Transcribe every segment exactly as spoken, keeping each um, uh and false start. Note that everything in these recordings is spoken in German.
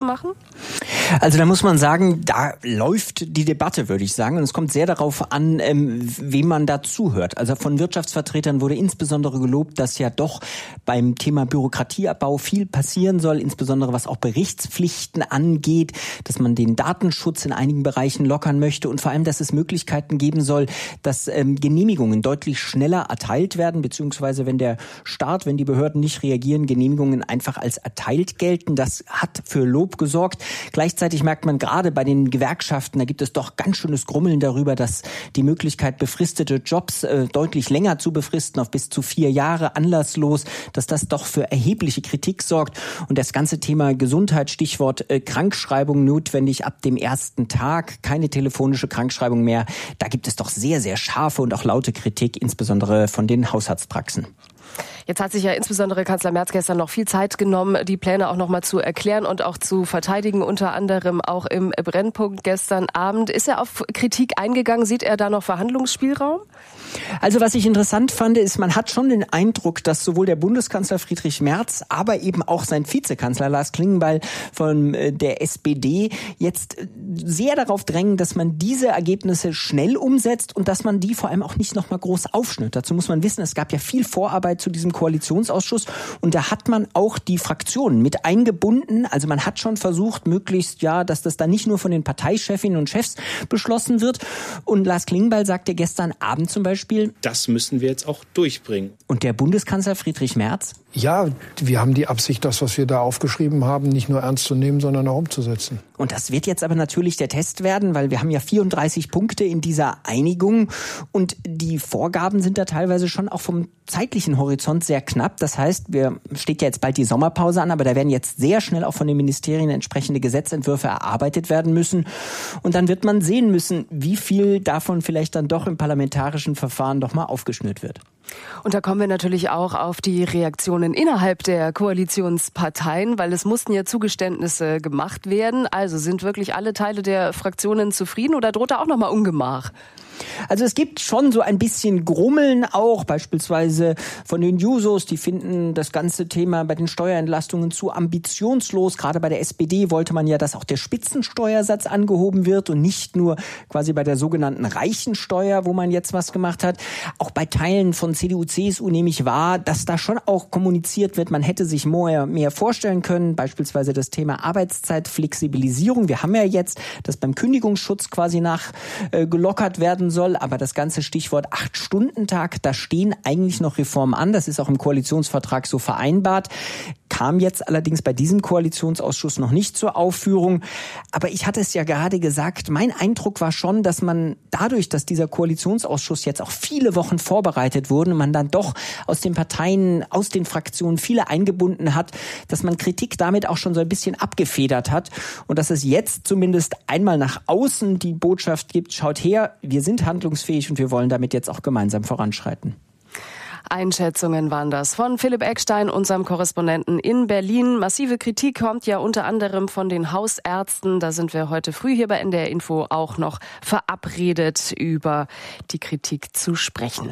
machen? Also da muss man sagen, da läuft die Debatte, würde ich sagen. Und es kommt sehr darauf an, ähm, wem man da zuhört. Also von Wirtschaftsvertretern wurde insbesondere gelobt, dass ja doch beim Thema Bürokratieabbau viel passieren soll, insbesondere was auch Berichtspflichten angeht, dass man den Datenschutz in einigen Bereichen lockern möchte und vor allem, dass es Möglichkeiten geben soll, dass ähm, Genehmigungen deutlich schneller erteilt werden, beziehungsweise wenn der Staat, wenn die Behörden nicht reagieren, Genehmigungen einfach als erteilt gelten. Das hat für Lob gesorgt. Gleichzeitig merkt man gerade bei den Gewerkschaften, da gibt es doch ganz schönes Grummeln darüber, dass die Möglichkeit, befristete Jobs äh, deutlich länger zu befristen, auf bis zu vier Jahre anlasslos, dass das doch für erhebliche Kritik sorgt. Und das ganze Thema Gesundheit, Stichwort äh, Krankschreibung notwendig ab dem ersten Tag, keine telefonische Krankschreibung mehr. Da gibt es doch sehr, sehr scharfe und auch laute Kritik, insbesondere von den Hausarztpraxen. Jetzt hat sich ja insbesondere Kanzler Merz gestern noch viel Zeit genommen, die Pläne auch noch mal zu erklären und auch zu verteidigen, unter anderem auch im Brennpunkt gestern Abend. Ist er auf Kritik eingegangen? Sieht er da noch Verhandlungsspielraum? Also was ich interessant fand, ist, man hat schon den Eindruck, dass sowohl der Bundeskanzler Friedrich Merz, aber eben auch sein Vizekanzler Lars Klingbeil von der S P D jetzt sehr darauf drängen, dass man diese Ergebnisse schnell umsetzt und dass man die vor allem auch nicht noch mal groß aufschnürt. Dazu muss man wissen, es gab ja viel Vorarbeit zu diesem Koalitionsausschuss und da hat man auch die Fraktionen mit eingebunden. Also man hat schon versucht, möglichst, ja, dass das dann nicht nur von den Parteichefinnen und Chefs beschlossen wird. Und Lars Klingbeil sagte gestern Abend zum Beispiel, das müssen wir jetzt auch durchbringen. Und der Bundeskanzler Friedrich Merz? Ja, wir haben die Absicht, das, was wir da aufgeschrieben haben, nicht nur ernst zu nehmen, sondern auch umzusetzen. Und das wird jetzt aber natürlich der Test werden, weil wir haben ja vierunddreißig Punkte in dieser Einigung und die Vorgaben sind da teilweise schon auch vom zeitlichen Horizont sehr knapp. Das heißt, wir steht ja jetzt bald die Sommerpause an, aber da werden jetzt sehr schnell auch von den Ministerien entsprechende Gesetzentwürfe erarbeitet werden müssen. Und dann wird man sehen müssen, wie viel davon vielleicht dann doch im parlamentarischen Verfahren doch mal aufgeschnürt wird. Und da kommen wir natürlich auch auf die Reaktionen innerhalb der Koalitionsparteien, weil es mussten ja Zugeständnisse gemacht werden. Also sind wirklich alle Teile der Fraktionen zufrieden oder droht da auch nochmal Ungemach? Also es gibt schon so ein bisschen Grummeln auch, beispielsweise von den Jusos, die finden das ganze Thema bei den Steuerentlastungen zu ambitionslos. Gerade bei der S P D wollte man ja, dass auch der Spitzensteuersatz angehoben wird und nicht nur quasi bei der sogenannten Reichensteuer, wo man jetzt was gemacht hat. Auch bei Teilen von C D U, C S U nehme ich wahr, dass da schon auch kommuniziert wird, man hätte sich mehr, mehr vorstellen können, beispielsweise das Thema Arbeitszeitflexibilisierung. Wir haben ja jetzt, dass beim Kündigungsschutz quasi nachgelockert äh, werden soll, aber das ganze Stichwort Acht-Stunden-Tag, da stehen eigentlich noch Reformen an. Das ist auch im Koalitionsvertrag so vereinbart. Kam jetzt allerdings bei diesem Koalitionsausschuss noch nicht zur Aufführung. Aber ich hatte es ja gerade gesagt, mein Eindruck war schon, dass man dadurch, dass dieser Koalitionsausschuss jetzt auch viele Wochen vorbereitet wurde, man dann doch aus den Parteien, aus den Fraktionen viele eingebunden hat, dass man Kritik damit auch schon so ein bisschen abgefedert hat und dass es jetzt zumindest einmal nach außen die Botschaft gibt, schaut her, wir sind handlungsfähig und wir wollen damit jetzt auch gemeinsam voranschreiten. Einschätzungen waren das von Philipp Eckstein, unserem Korrespondenten in Berlin. Massive Kritik kommt ja unter anderem von den Hausärzten. Da sind wir heute früh hier bei N D R Info auch noch verabredet, über die Kritik zu sprechen.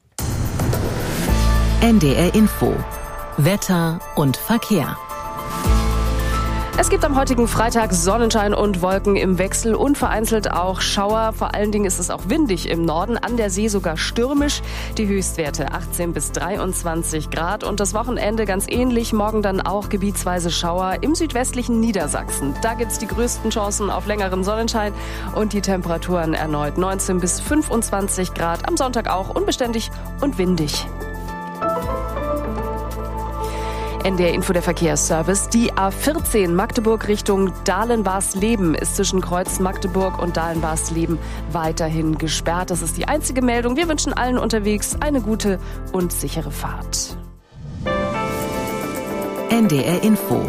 N D R Info. Wetter und Verkehr. Es gibt am heutigen Freitag Sonnenschein und Wolken im Wechsel und vereinzelt auch Schauer. Vor allen Dingen ist es auch windig im Norden, an der See sogar stürmisch. Die Höchstwerte achtzehn bis dreiundzwanzig Grad und das Wochenende ganz ähnlich. Morgen dann auch gebietsweise Schauer im südwestlichen Niedersachsen. Da gibt's die größten Chancen auf längeren Sonnenschein und die Temperaturen erneut neunzehn bis fünfundzwanzig Grad. Am Sonntag auch unbeständig und windig. N D R Info, der Verkehrsservice. Die A vierzehn Magdeburg Richtung Dahlen-Barsleben ist zwischen Kreuz Magdeburg und Dahlen-Barsleben weiterhin gesperrt. Das ist die einzige Meldung. Wir wünschen allen unterwegs eine gute und sichere Fahrt. N D R Info.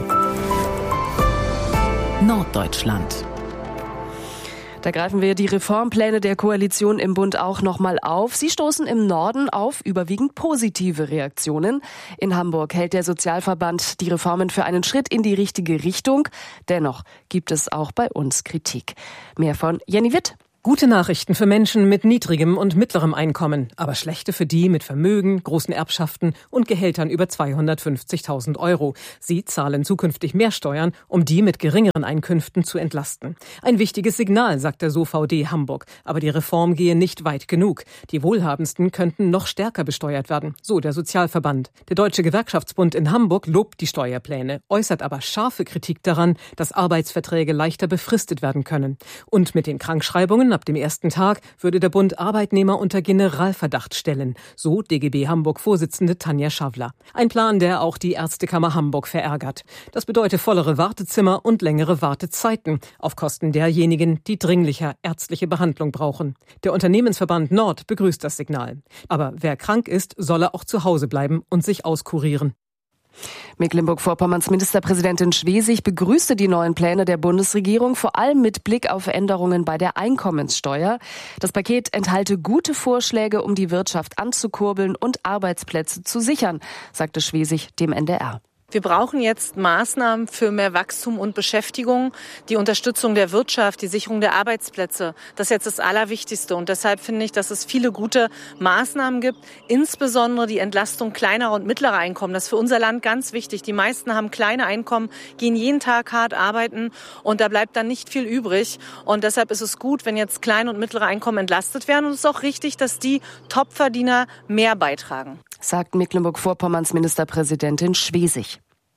Norddeutschland. Da greifen wir die Reformpläne der Koalition im Bund auch nochmal auf. Sie stoßen im Norden auf überwiegend positive Reaktionen. In Hamburg hält der Sozialverband die Reformen für einen Schritt in die richtige Richtung. Dennoch gibt es auch bei uns Kritik. Mehr von Jenny Witt. Gute Nachrichten für Menschen mit niedrigem und mittlerem Einkommen, aber schlechte für die mit Vermögen, großen Erbschaften und Gehältern über zweihundertfünfzigtausend Euro. Sie zahlen zukünftig mehr Steuern, um die mit geringeren Einkünften zu entlasten. Ein wichtiges Signal, sagt der S O V D Hamburg. Aber die Reform gehe nicht weit genug. Die Wohlhabendsten könnten noch stärker besteuert werden, so der Sozialverband. Der Deutsche Gewerkschaftsbund in Hamburg lobt die Steuerpläne, äußert aber scharfe Kritik daran, dass Arbeitsverträge leichter befristet werden können. Und mit den Krankschreibungen ab dem ersten Tag würde der Bund Arbeitnehmer unter Generalverdacht stellen, so D G B Hamburg-Vorsitzende Tanja Schawler. Ein Plan, der auch die Ärztekammer Hamburg verärgert. Das bedeutet vollere Wartezimmer und längere Wartezeiten auf Kosten derjenigen, die dringlicher ärztliche Behandlung brauchen. Der Unternehmensverband Nord begrüßt das Signal. Aber wer krank ist, solle auch zu Hause bleiben und sich auskurieren. Mecklenburg-Vorpommerns Ministerpräsidentin Schwesig begrüßte die neuen Pläne der Bundesregierung, vor allem mit Blick auf Änderungen bei der Einkommenssteuer. Das Paket enthalte gute Vorschläge, um die Wirtschaft anzukurbeln und Arbeitsplätze zu sichern, sagte Schwesig dem N D R. Wir brauchen jetzt Maßnahmen für mehr Wachstum und Beschäftigung, die Unterstützung der Wirtschaft, die Sicherung der Arbeitsplätze. Das ist jetzt das Allerwichtigste. Und deshalb finde ich, dass es viele gute Maßnahmen gibt, insbesondere die Entlastung kleinerer und mittlerer Einkommen. Das ist für unser Land ganz wichtig. Die meisten haben kleine Einkommen, gehen jeden Tag hart arbeiten und da bleibt dann nicht viel übrig. Und deshalb ist es gut, wenn jetzt kleine und mittlere Einkommen entlastet werden. Und es ist auch richtig, dass die Topverdiener mehr beitragen, sagt Mecklenburg-Vorpommerns Ministerpräsidentin Schwesig.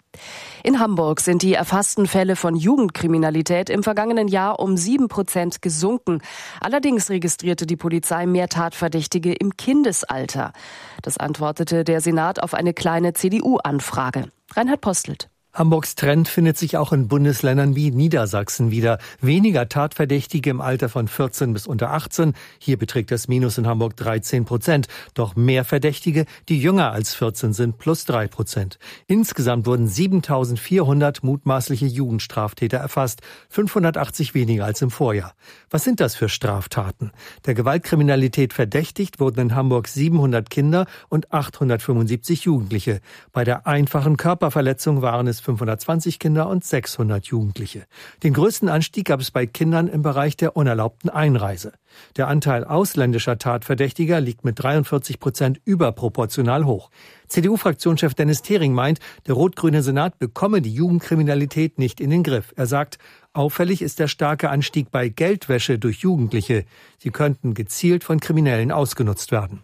In Hamburg sind die erfassten Fälle von Jugendkriminalität im vergangenen Jahr um sieben Prozent gesunken. Allerdings registrierte die Polizei mehr Tatverdächtige im Kindesalter. Das antwortete der Senat auf eine kleine C D U-Anfrage. Reinhard Postelt. Hamburgs Trend findet sich auch in Bundesländern wie Niedersachsen wieder. Weniger Tatverdächtige im Alter von vierzehn bis unter achtzehn. Hier beträgt das Minus in Hamburg dreizehn Prozent. Doch mehr Verdächtige, die jünger als vierzehn sind, plus drei Prozent. Insgesamt wurden siebentausendvierhundert mutmaßliche Jugendstraftäter erfasst. fünfhundertachtzig weniger als im Vorjahr. Was sind das für Straftaten? Der Gewaltkriminalität verdächtigt wurden in Hamburg siebenhundert Kinder und achthundertfünfundsiebzig Jugendliche. Bei der einfachen Körperverletzung waren es fünfhundertzwanzig Kinder und sechshundert Jugendliche. Den größten Anstieg gab es bei Kindern im Bereich der unerlaubten Einreise. Der Anteil ausländischer Tatverdächtiger liegt mit dreiundvierzig Prozent überproportional hoch. C D U-Fraktionschef Dennis Thering meint, der rot-grüne Senat bekomme die Jugendkriminalität nicht in den Griff. Er sagt, auffällig ist der starke Anstieg bei Geldwäsche durch Jugendliche. Sie könnten gezielt von Kriminellen ausgenutzt werden.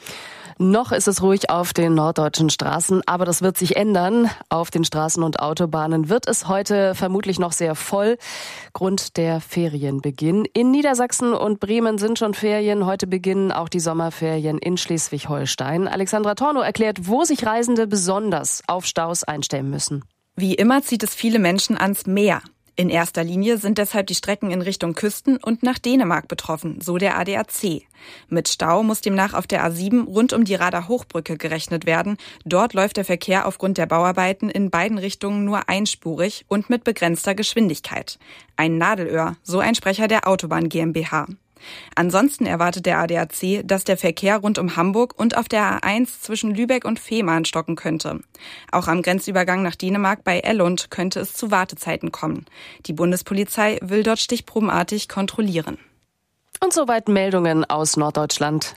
Noch ist es ruhig auf den norddeutschen Straßen, aber das wird sich ändern. Auf den Straßen und Autobahnen wird es heute vermutlich noch sehr voll. Grund der Ferienbeginn. In Niedersachsen und Bremen sind schon Ferien. Heute beginnen auch die Sommerferien in Schleswig-Holstein. Alexandra Tornow erklärt, wo sich Reisende besonders auf Staus einstellen müssen. Wie immer zieht es viele Menschen ans Meer. In erster Linie sind deshalb die Strecken in Richtung Küsten und nach Dänemark betroffen, so der A D A C. Mit Stau muss demnach auf der A sieben rund um die Rader Hochbrücke gerechnet werden. Dort läuft der Verkehr aufgrund der Bauarbeiten in beiden Richtungen nur einspurig und mit begrenzter Geschwindigkeit. Ein Nadelöhr, so ein Sprecher der Autobahn GmbH. Ansonsten erwartet der A D A C, dass der Verkehr rund um Hamburg und auf der A eins zwischen Lübeck und Fehmarn stocken könnte. Auch am Grenzübergang nach Dänemark bei Ellund könnte es zu Wartezeiten kommen. Die Bundespolizei will dort stichprobenartig kontrollieren. Und soweit Meldungen aus Norddeutschland.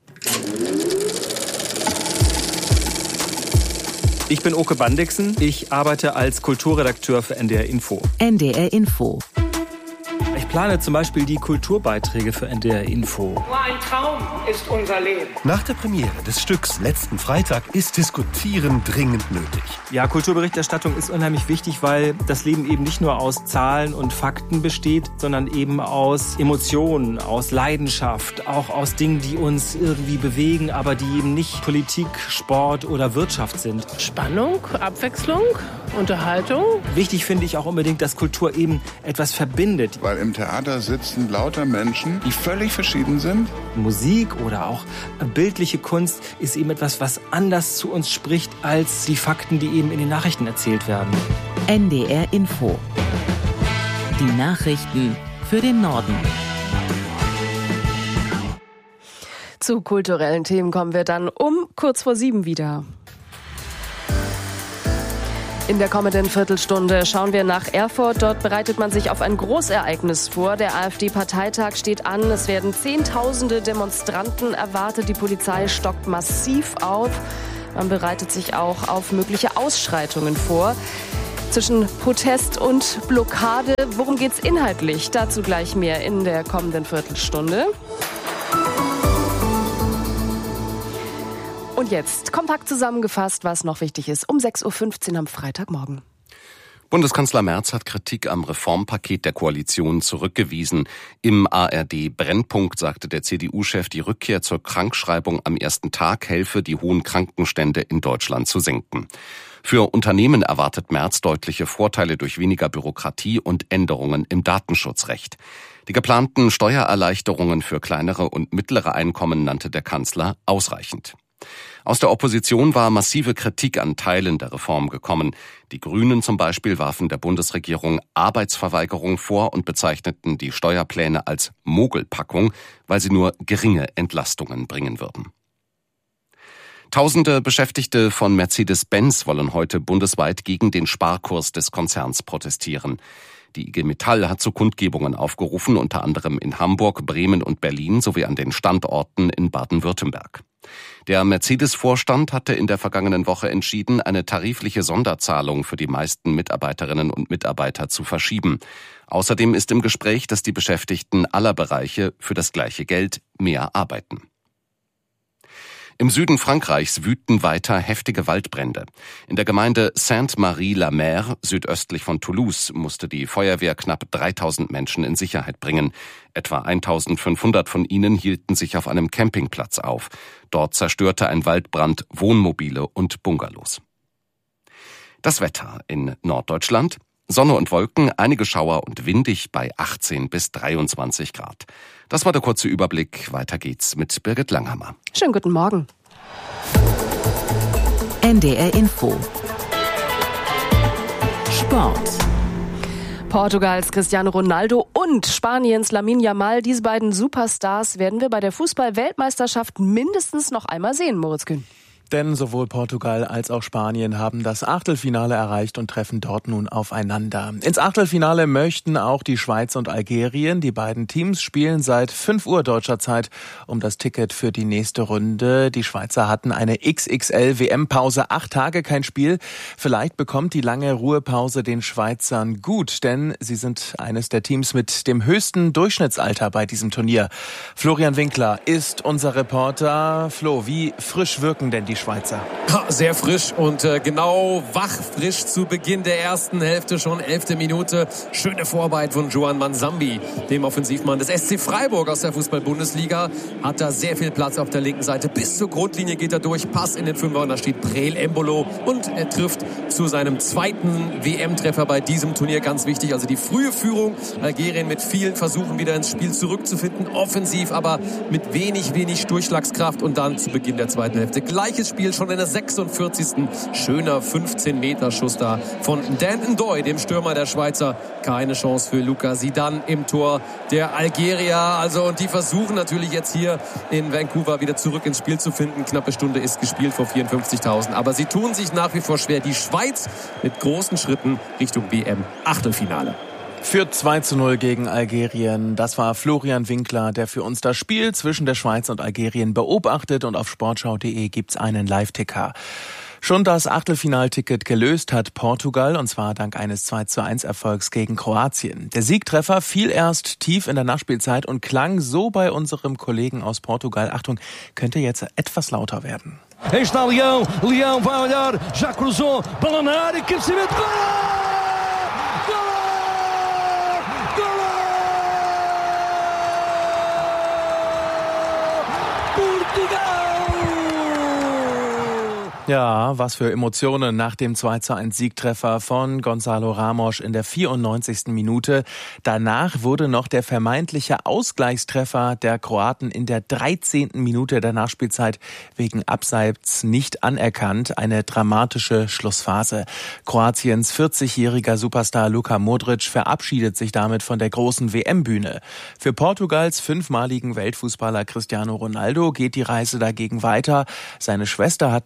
Ich bin Oke Bandixen. Ich arbeite als Kulturredakteur für N D R Info. N D R Info. Ich plane zum Beispiel die Kulturbeiträge für N D R Info. Nur ein Traum ist unser Leben. Nach der Premiere des Stücks letzten Freitag ist Diskutieren dringend nötig. Ja, Kulturberichterstattung ist unheimlich wichtig, weil das Leben eben nicht nur aus Zahlen und Fakten besteht, sondern eben aus Emotionen, aus Leidenschaft, auch aus Dingen, die uns irgendwie bewegen, aber die eben nicht Politik, Sport oder Wirtschaft sind. Spannung, Abwechslung, Unterhaltung. Wichtig finde ich auch unbedingt, dass Kultur eben etwas verbindet. Weil im Theater sitzen lauter Menschen, die völlig verschieden sind. Musik oder auch bildliche Kunst ist eben etwas, was anders zu uns spricht als die Fakten, die eben in den Nachrichten erzählt werden. N D R Info. Die Nachrichten für den Norden. Zu kulturellen Themen kommen wir dann um kurz vor sieben wieder. In der kommenden Viertelstunde schauen wir nach Erfurt. Dort bereitet man sich auf ein Großereignis vor. Der AfD-Parteitag steht an. Es werden Zehntausende Demonstranten erwartet. Die Polizei stockt massiv auf. Man bereitet sich auch auf mögliche Ausschreitungen vor. Zwischen Protest und Blockade, worum geht's inhaltlich? Dazu gleich mehr in der kommenden Viertelstunde. Und jetzt kompakt zusammengefasst, was noch wichtig ist, um sechs Uhr fünfzehn am Freitagmorgen. Bundeskanzler Merz hat Kritik am Reformpaket der Koalition zurückgewiesen. Im A R D-Brennpunkt sagte der C D U-Chef, die Rückkehr zur Krankschreibung am ersten Tag helfe, die hohen Krankenstände in Deutschland zu senken. Für Unternehmen erwartet Merz deutliche Vorteile durch weniger Bürokratie und Änderungen im Datenschutzrecht. Die geplanten Steuererleichterungen für kleinere und mittlere Einkommen nannte der Kanzler ausreichend. Aus der Opposition war massive Kritik an Teilen der Reform gekommen. Die Grünen zum Beispiel warfen der Bundesregierung Arbeitsverweigerung vor und bezeichneten die Steuerpläne als Mogelpackung, weil sie nur geringe Entlastungen bringen würden. Tausende Beschäftigte von Mercedes-Benz wollen heute bundesweit gegen den Sparkurs des Konzerns protestieren. Die I G Metall hat zu Kundgebungen aufgerufen, unter anderem in Hamburg, Bremen und Berlin sowie an den Standorten in Baden-Württemberg. Der Mercedes-Vorstand hatte in der vergangenen Woche entschieden, eine tarifliche Sonderzahlung für die meisten Mitarbeiterinnen und Mitarbeiter zu verschieben. Außerdem ist im Gespräch, dass die Beschäftigten aller Bereiche für das gleiche Geld mehr arbeiten. Im Süden Frankreichs wüten weiter heftige Waldbrände. In der Gemeinde Sainte-Marie-la-Mer, südöstlich von Toulouse, musste die Feuerwehr knapp dreitausend Menschen in Sicherheit bringen. Etwa eintausendfünfhundert von ihnen hielten sich auf einem Campingplatz auf. Dort zerstörte ein Waldbrand Wohnmobile und Bungalows. Das Wetter in Norddeutschland: Sonne und Wolken, einige Schauer und windig bei achtzehn bis dreiundzwanzig Grad. Das war der kurze Überblick. Weiter geht's mit Birgit Langhammer. Schönen guten Morgen. N D R Info. Sport. Portugals Cristiano Ronaldo und Spaniens Lamine Yamal, diese beiden Superstars werden wir bei der Fußball-Weltmeisterschaft mindestens noch einmal sehen, Moritz Kühn. Denn sowohl Portugal als auch Spanien haben das Achtelfinale erreicht und treffen dort nun aufeinander. Ins Achtelfinale möchten auch die Schweiz und Algerien. Die beiden Teams spielen seit fünf Uhr deutscher Zeit um das Ticket für die nächste Runde. Die Schweizer hatten eine X X L-W M-Pause, acht Tage kein Spiel. Vielleicht bekommt die lange Ruhepause den Schweizern gut, denn sie sind eines der Teams mit dem höchsten Durchschnittsalter bei diesem Turnier. Florian Winkler ist unser Reporter. Flo, wie frisch wirken denn die Schweizer? Sehr frisch und äh, genau wachfrisch zu Beginn der ersten Hälfte, schon elfte Minute. Schöne Vorarbeit von Joan Manzambi, dem Offensivmann des S C Freiburg aus der Fußball-Bundesliga. Hat da sehr viel Platz auf der linken Seite. Bis zur Grundlinie geht er durch. Pass in den Fünfer und da steht Breel Embolo. Und er trifft zu seinem zweiten W M-Treffer bei diesem Turnier. Ganz wichtig, also die frühe Führung. Algerien mit vielen Versuchen wieder ins Spiel zurückzufinden. Offensiv, aber mit wenig, wenig Durchschlagskraft. Und dann zu Beginn der zweiten Hälfte gleiches Spiel, schon in der sechsundvierzigsten Schöner fünfzehn Meter Schuss da von Dan Ndoye, dem Stürmer der Schweizer. Keine Chance für Luca Zidane im Tor der Algerier. Also, und die versuchen natürlich jetzt hier in Vancouver wieder zurück ins Spiel zu finden. Knappe Stunde ist gespielt vor vierundfünfzigtausend. Aber sie tun sich nach wie vor schwer. Die Schweiz mit großen Schritten Richtung W M-Achtelfinale. Führt zwei zu null gegen Algerien. Das war Florian Winkler, der für uns das Spiel zwischen der Schweiz und Algerien beobachtet. Und auf sportschau punkt de gibt's einen Live-Ticker. Schon das Achtelfinalticket gelöst hat Portugal, und zwar dank eines zwei zu eins Erfolgs gegen Kroatien. Der Siegtreffer fiel erst tief in der Nachspielzeit und klang so bei unserem Kollegen aus Portugal. Achtung, könnte jetzt etwas lauter werden. Aí está Leão, Leão vai olhar, já cruzou, bola na área, cabeceamento, gol! Ja, was für Emotionen nach dem zwei zu eins Siegtreffer von Gonzalo Ramos in der vierundneunzigsten Minute. Danach wurde noch der vermeintliche Ausgleichstreffer der Kroaten in der dreizehnten Minute der Nachspielzeit wegen Abseits nicht anerkannt. Eine dramatische Schlussphase. Kroatiens vierzigjähriger Superstar Luka Modric verabschiedet sich damit von der großen W M-Bühne. Für Portugals fünfmaligen Weltfußballer Cristiano Ronaldo geht die Reise dagegen weiter. Seine Schwester hat nun verraten,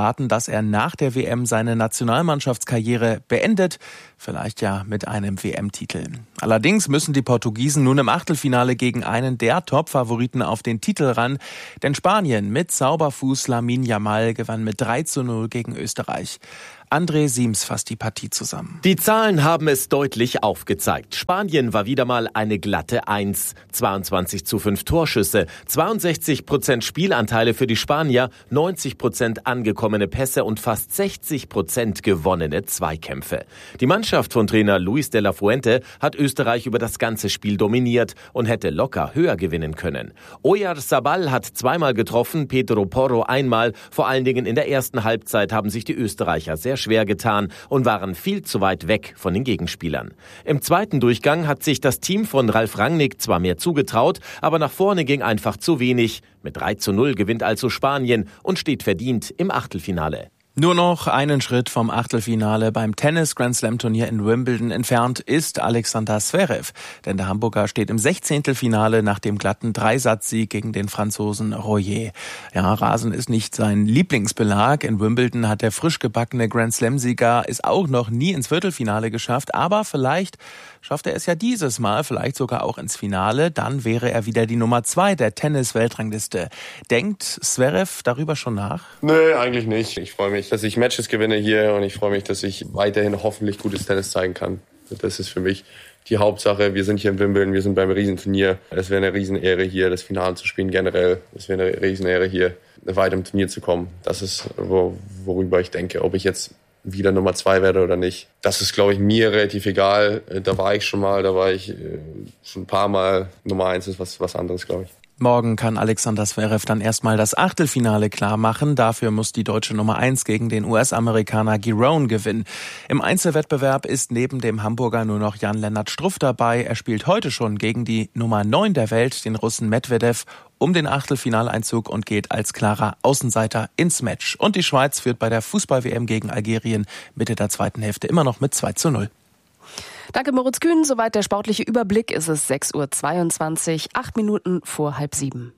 verraten, dass er nach der W M seine Nationalmannschaftskarriere beendet, vielleicht ja mit einem W M-Titel. Allerdings müssen die Portugiesen nun im Achtelfinale gegen einen der Top-Favoriten auf den Titel ran, denn Spanien mit Zauberfuß Lamine Yamal gewann mit drei zu null gegen Österreich. André Siems fasst die Partie zusammen. Die Zahlen haben es deutlich aufgezeigt. Spanien war wieder mal eine glatte Eins. zweiundzwanzig zu fünf Torschüsse, zweiundsechzig Prozent Spielanteile für die Spanier, neunzig Prozent angekommene Pässe und fast sechzig Prozent gewonnene Zweikämpfe. Die Mannschaft von Trainer Luis de la Fuente hat Österreich über das ganze Spiel dominiert und hätte locker höher gewinnen können. Oyarzabal hat zweimal getroffen, Pedro Porro einmal. Vor allen Dingen in der ersten Halbzeit haben sich die Österreicher sehr schwer getan und waren viel zu weit weg von den Gegenspielern. Im zweiten Durchgang hat sich das Team von Ralf Rangnick zwar mehr zugetraut, aber nach vorne ging einfach zu wenig. Mit drei zu null gewinnt also Spanien und steht verdient im Achtelfinale. Nur noch einen Schritt vom Achtelfinale beim Tennis-Grand-Slam-Turnier in Wimbledon entfernt ist Alexander Zverev. Denn der Hamburger steht im Sechzehntelfinale nach dem glatten Dreisatzsieg gegen den Franzosen Royer. Ja, Rasen ist nicht sein Lieblingsbelag. In Wimbledon hat der frisch gebackene Grand-Slam-Sieger es auch noch nie ins Viertelfinale geschafft. Aber vielleicht schafft er es ja dieses Mal, vielleicht sogar auch ins Finale. Dann wäre er wieder die Nummer zwei der Tennis-Weltrangliste. Denkt Zverev darüber schon nach? Nö, eigentlich nicht. Ich freue mich, dass ich Matches gewinne hier und ich freue mich, dass ich weiterhin hoffentlich gutes Tennis zeigen kann. Das ist für mich die Hauptsache. Wir sind hier in Wimbledon, wir sind beim Riesenturnier. Es wäre eine Riesenehre hier, das Finale zu spielen generell. Es wäre eine Riesenehre hier, weiter im Turnier zu kommen. Das ist, wo, worüber ich denke, ob ich jetzt wieder Nummer zwei werde oder nicht. Das ist, glaube ich, mir relativ egal. Da war ich schon mal, da war ich schon ein paar Mal. Nummer eins ist was, was anderes, glaube ich. Morgen kann Alexander Zverev dann erstmal das Achtelfinale klar machen. Dafür muss die deutsche Nummer eins gegen den U S-Amerikaner Giron gewinnen. Im Einzelwettbewerb ist neben dem Hamburger nur noch Jan-Lennart Struff dabei. Er spielt heute schon gegen die Nummer neun der Welt, den Russen Medvedev, um den Achtelfinaleinzug und geht als klarer Außenseiter ins Match. Und die Schweiz führt bei der Fußball-W M gegen Algerien Mitte der zweiten Hälfte immer noch mit zwei zu null. Danke Moritz Kühn, soweit der sportliche Überblick. Ist es sechs Uhr zweiundzwanzig, acht Minuten vor halb sieben.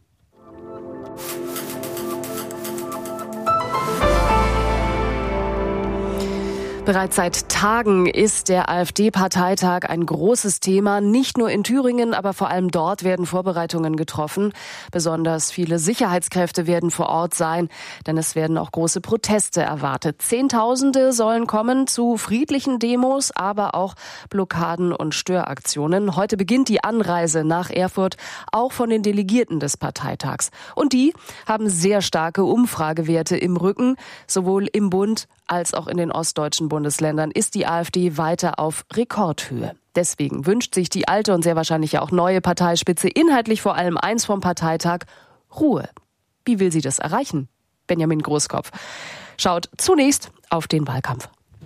Bereits seit Tagen ist der AfD-Parteitag ein großes Thema. Nicht nur in Thüringen, aber vor allem dort werden Vorbereitungen getroffen. Besonders viele Sicherheitskräfte werden vor Ort sein, denn es werden auch große Proteste erwartet. Zehntausende sollen kommen zu friedlichen Demos, aber auch Blockaden und Störaktionen. Heute beginnt die Anreise nach Erfurt, auch von den Delegierten des Parteitags. Und die haben sehr starke Umfragewerte im Rücken, sowohl im Bund als auch in den ostdeutschen Bundesländern ist die AfD weiter auf Rekordhöhe. Deswegen wünscht sich die alte und sehr wahrscheinlich auch neue Parteispitze inhaltlich vor allem eins vom Parteitag: Ruhe. Wie will sie das erreichen? Benjamin Großkopf schaut zunächst auf den Wahlkampf.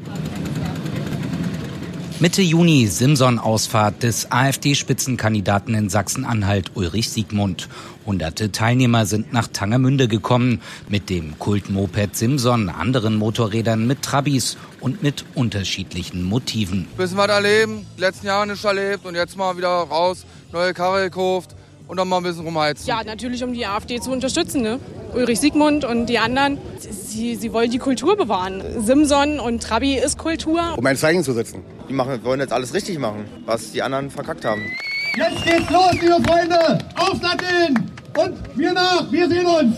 Mitte Juni Simson-Ausfahrt des AfD-Spitzenkandidaten in Sachsen-Anhalt Ulrich Siegmund. Hunderte Teilnehmer sind nach Tangermünde gekommen mit dem Kultmoped Simson, anderen Motorrädern mit Trabis und mit unterschiedlichen Motiven. Bisschen was erleben, die letzten Jahre nicht erlebt und jetzt mal wieder raus, neue Karre gekauft und dann mal ein bisschen rumheizen. Ja, natürlich, um die AfD zu unterstützen, ne? Ulrich Siegmund und die anderen, sie, sie wollen die Kultur bewahren. Simson und Trabi ist Kultur. Um ein Zeichen zu setzen. Die machen, wollen jetzt alles richtig machen, was die anderen verkackt haben. Jetzt geht's los, liebe Freunde! Aufsatteln! Und wir nach, wir sehen uns!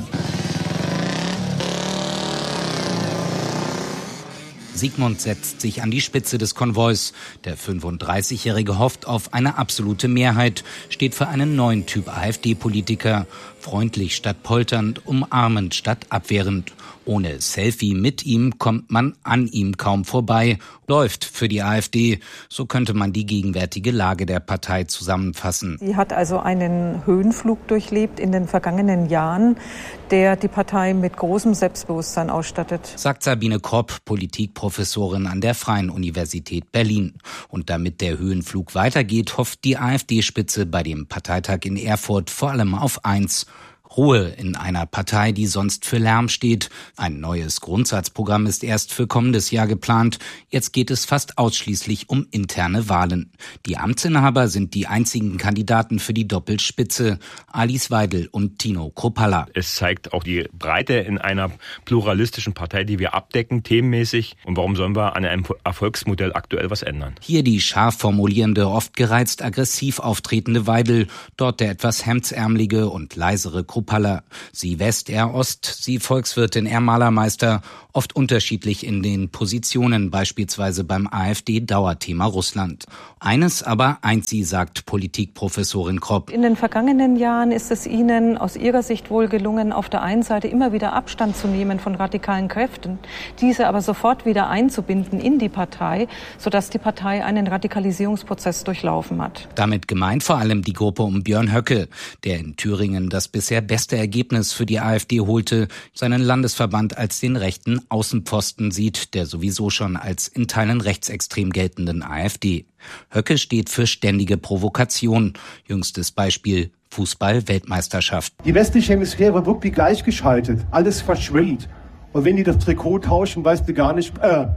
Siegmund setzt sich an die Spitze des Konvois. Der fünfunddreißigjährige hofft auf eine absolute Mehrheit, steht für einen neuen Typ AfD-Politiker. Freundlich statt polternd, umarmend statt abwehrend. Ohne Selfie mit ihm kommt man an ihm kaum vorbei. Läuft für die AfD. So könnte man die gegenwärtige Lage der Partei zusammenfassen. Sie hat also einen Höhenflug durchlebt in den vergangenen Jahren, der die Partei mit großem Selbstbewusstsein ausstattet. Sagt Sabine Kropp, Politikprofessorin an der Freien Universität Berlin. Und damit der Höhenflug weitergeht, hofft die AfD-Spitze bei dem Parteitag in Erfurt vor allem auf eins: Ruhe in einer Partei, die sonst für Lärm steht. Ein neues Grundsatzprogramm ist erst für kommendes Jahr geplant. Jetzt geht es fast ausschließlich um interne Wahlen. Die Amtsinhaber sind die einzigen Kandidaten für die Doppelspitze. Alice Weidel und Tino Kruppalla. Es zeigt auch die Breite in einer pluralistischen Partei, die wir abdecken, themenmäßig. Und warum sollen wir an einem Erfolgsmodell aktuell was ändern? Hier die scharf formulierende, oft gereizt aggressiv auftretende Weidel. Dort der etwas hemdsärmelige und leisere Kruppalla. Sie West, er Ost, sie Volkswirtin, er Malermeister, oft unterschiedlich in den Positionen, beispielsweise beim AfD-Dauerthema Russland. Eines aber eint sie, sagt Politikprofessorin Kropp. In den vergangenen Jahren ist es Ihnen aus Ihrer Sicht wohl gelungen, auf der einen Seite immer wieder Abstand zu nehmen von radikalen Kräften, diese aber sofort wieder einzubinden in die Partei, sodass die Partei einen Radikalisierungsprozess durchlaufen hat. Damit gemeint vor allem die Gruppe um Björn Höcke, der in Thüringen das bisher beste Ergebnis für die AfD holte, seinen Landesverband als den rechten Außenpfosten sieht, der sowieso schon als in Teilen rechtsextrem geltenden AfD. Höcke steht für ständige Provokation. Jüngstes Beispiel: Fußball-Weltmeisterschaft. Die westliche Hemisphäre wirkt wie gleichgeschaltet. Alles verschwillt. Und wenn die das Trikot tauschen, weißt du gar nicht... Äh,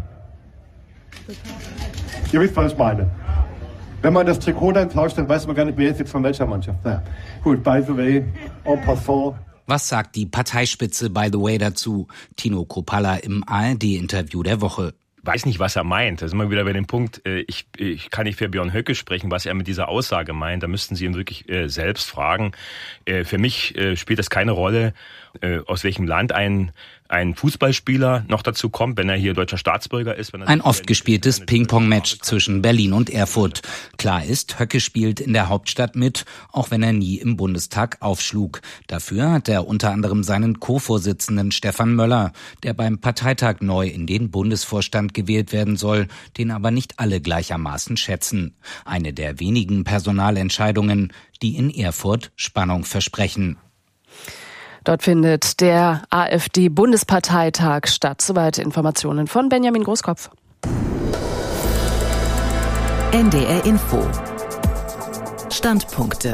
ihr wisst, was ich meine. Wenn man das Trikot dann tauscht, dann weiß man gar nicht, wer ist jetzt von welcher Mannschaft. Ja. Gut, by the way, en passant. Was sagt die Parteispitze by the way dazu? Tino Kruppalla im A R D-Interview der Woche. Weiß nicht, was er meint. Da sind wir wieder bei dem Punkt, ich, ich kann nicht für Björn Höcke sprechen, was er mit dieser Aussage meint. Da müssten Sie ihn wirklich äh, selbst fragen. Äh, für mich äh, spielt das keine Rolle, äh, aus welchem Land ein ein Fußballspieler noch dazu kommt, wenn er hier deutscher Staatsbürger ist. Wenn er ein oft gespieltes Ping-Pong-Match zwischen Berlin und Erfurt. Klar ist, Höcke spielt in der Hauptstadt mit, auch wenn er nie im Bundestag aufschlug. Dafür hat er unter anderem seinen Co-Vorsitzenden Stefan Möller, der beim Parteitag neu in den Bundesvorstand gewählt werden soll, den aber nicht alle gleichermaßen schätzen. Eine der wenigen Personalentscheidungen, die in Erfurt Spannung versprechen. Dort findet der AfD-Bundesparteitag statt. Soweit Informationen von Benjamin Großkopf. N D R Info. Standpunkte.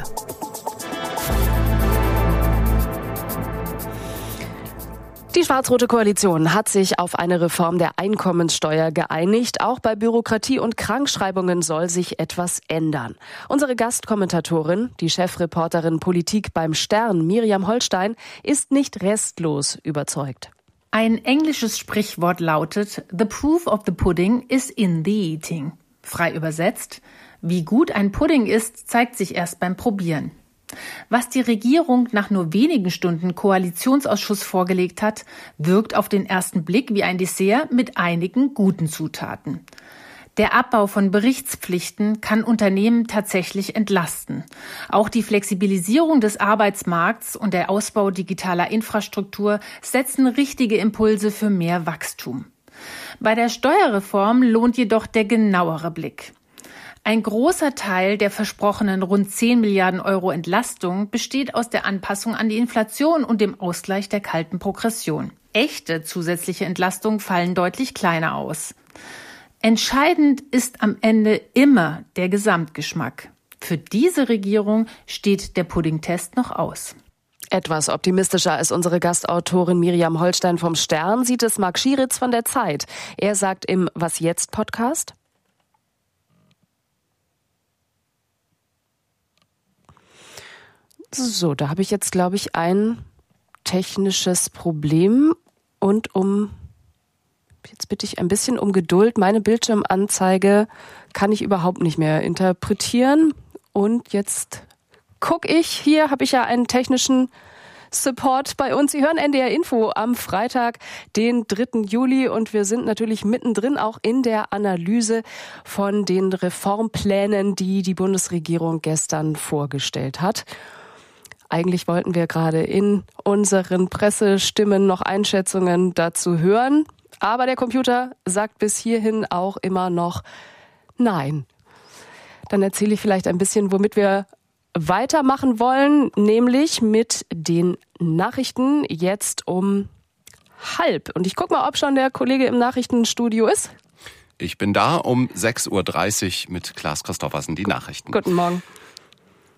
Die schwarz-rote Koalition hat sich auf eine Reform der Einkommenssteuer geeinigt. Auch bei Bürokratie und Krankschreibungen soll sich etwas ändern. Unsere Gastkommentatorin, die Chefreporterin Politik beim Stern, Miriam Holstein, ist nicht restlos überzeugt. Ein englisches Sprichwort lautet: The proof of the pudding is in the eating. Frei übersetzt: Wie gut ein Pudding ist, zeigt sich erst beim Probieren. Was die Regierung nach nur wenigen Stunden Koalitionsausschuss vorgelegt hat, wirkt auf den ersten Blick wie ein Dessert mit einigen guten Zutaten. Der Abbau von Berichtspflichten kann Unternehmen tatsächlich entlasten. Auch die Flexibilisierung des Arbeitsmarkts und der Ausbau digitaler Infrastruktur setzen richtige Impulse für mehr Wachstum. Bei der Steuerreform lohnt jedoch der genauere Blick. Ein großer Teil der versprochenen rund zehn Milliarden Euro Entlastung besteht aus der Anpassung an die Inflation und dem Ausgleich der kalten Progression. Echte zusätzliche Entlastungen fallen deutlich kleiner aus. Entscheidend ist am Ende immer der Gesamtgeschmack. Für diese Regierung steht der Puddingtest noch aus. Etwas optimistischer als unsere Gastautorin Miriam Holstein vom Stern sieht es Marc Schieritz von der Zeit. Er sagt im Was jetzt Podcast: So, da habe ich jetzt, glaube ich, ein technisches Problem und um, jetzt bitte ich ein bisschen um Geduld. Meine Bildschirmanzeige kann ich überhaupt nicht mehr interpretieren und jetzt gucke ich, hier habe ich ja einen technischen Support bei uns. Sie hören N D R Info am Freitag, den dritten Juli und wir sind natürlich mittendrin auch in der Analyse von den Reformplänen, die die Bundesregierung gestern vorgestellt hat. Eigentlich wollten wir gerade in unseren Pressestimmen noch Einschätzungen dazu hören, aber der Computer sagt bis hierhin auch immer noch nein. Dann erzähle ich vielleicht ein bisschen, womit wir weitermachen wollen, nämlich mit den Nachrichten jetzt um halb. Und ich gucke mal, ob schon der Kollege im Nachrichtenstudio ist. Ich bin da um sechs Uhr dreißig mit Klaas Christoffersen, die Nachrichten. Guten Morgen.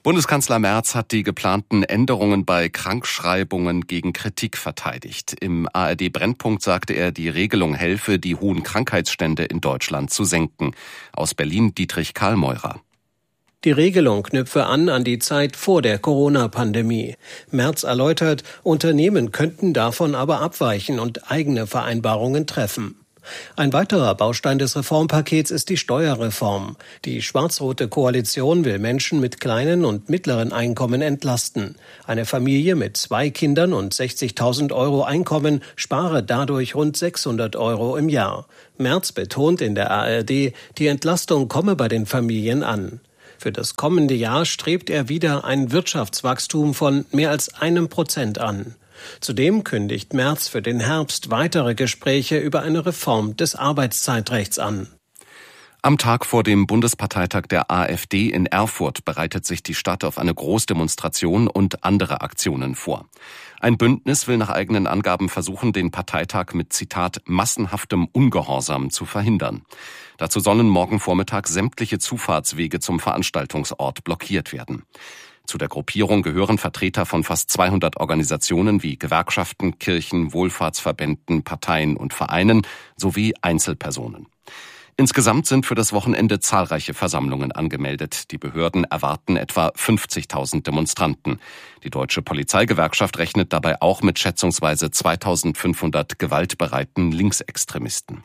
Bundeskanzler Merz hat die geplanten Änderungen bei Krankschreibungen gegen Kritik verteidigt. Im A R D-Brennpunkt sagte er, die Regelung helfe, die hohen Krankheitsstände in Deutschland zu senken. Aus Berlin Dietrich Karlmeurer. Die Regelung knüpfe an an die Zeit vor der Corona-Pandemie. Merz erläutert, Unternehmen könnten davon aber abweichen und eigene Vereinbarungen treffen. Ein weiterer Baustein des Reformpakets ist die Steuerreform. Die schwarz-rote Koalition will Menschen mit kleinen und mittleren Einkommen entlasten. Eine Familie mit zwei Kindern und sechzigtausend Euro Einkommen spare dadurch rund sechshundert Euro im Jahr. Merz betont in der A R D, die Entlastung komme bei den Familien an. Für das kommende Jahr strebt er wieder ein Wirtschaftswachstum von mehr als einem Prozent an. Zudem kündigt Merz für den Herbst weitere Gespräche über eine Reform des Arbeitszeitrechts an. Am Tag vor dem Bundesparteitag der AfD in Erfurt bereitet sich die Stadt auf eine Großdemonstration und andere Aktionen vor. Ein Bündnis will nach eigenen Angaben versuchen, den Parteitag mit, Zitat, massenhaftem Ungehorsam zu verhindern. Dazu sollen morgen Vormittag sämtliche Zufahrtswege zum Veranstaltungsort blockiert werden. Zu der Gruppierung gehören Vertreter von fast zweihundert Organisationen wie Gewerkschaften, Kirchen, Wohlfahrtsverbänden, Parteien und Vereinen sowie Einzelpersonen. Insgesamt sind für das Wochenende zahlreiche Versammlungen angemeldet. Die Behörden erwarten etwa fünfzigtausend Demonstranten. Die Deutsche Polizeigewerkschaft rechnet dabei auch mit schätzungsweise zweitausendfünfhundert gewaltbereiten Linksextremisten.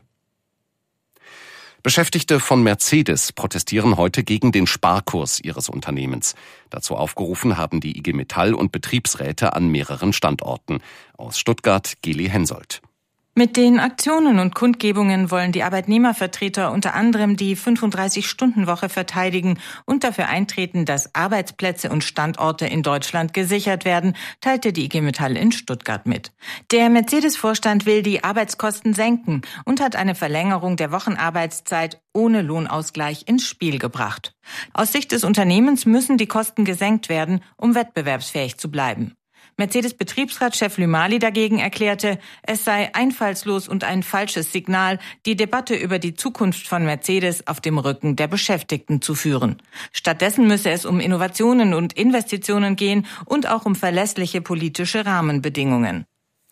Beschäftigte von Mercedes protestieren heute gegen den Sparkurs ihres Unternehmens. Dazu aufgerufen haben die I G Metall und Betriebsräte an mehreren Standorten. Aus Stuttgart Geli Hensoldt. Mit den Aktionen und Kundgebungen wollen die Arbeitnehmervertreter unter anderem die fünfunddreißig-Stunden-Woche verteidigen und dafür eintreten, dass Arbeitsplätze und Standorte in Deutschland gesichert werden, teilte die I G Metall in Stuttgart mit. Der Mercedes-Vorstand will die Arbeitskosten senken und hat eine Verlängerung der Wochenarbeitszeit ohne Lohnausgleich ins Spiel gebracht. Aus Sicht des Unternehmens müssen die Kosten gesenkt werden, um wettbewerbsfähig zu bleiben. Mercedes-Betriebsratschef Lümali dagegen erklärte, es sei einfallslos und ein falsches Signal, die Debatte über die Zukunft von Mercedes auf dem Rücken der Beschäftigten zu führen. Stattdessen müsse es um Innovationen und Investitionen gehen und auch um verlässliche politische Rahmenbedingungen.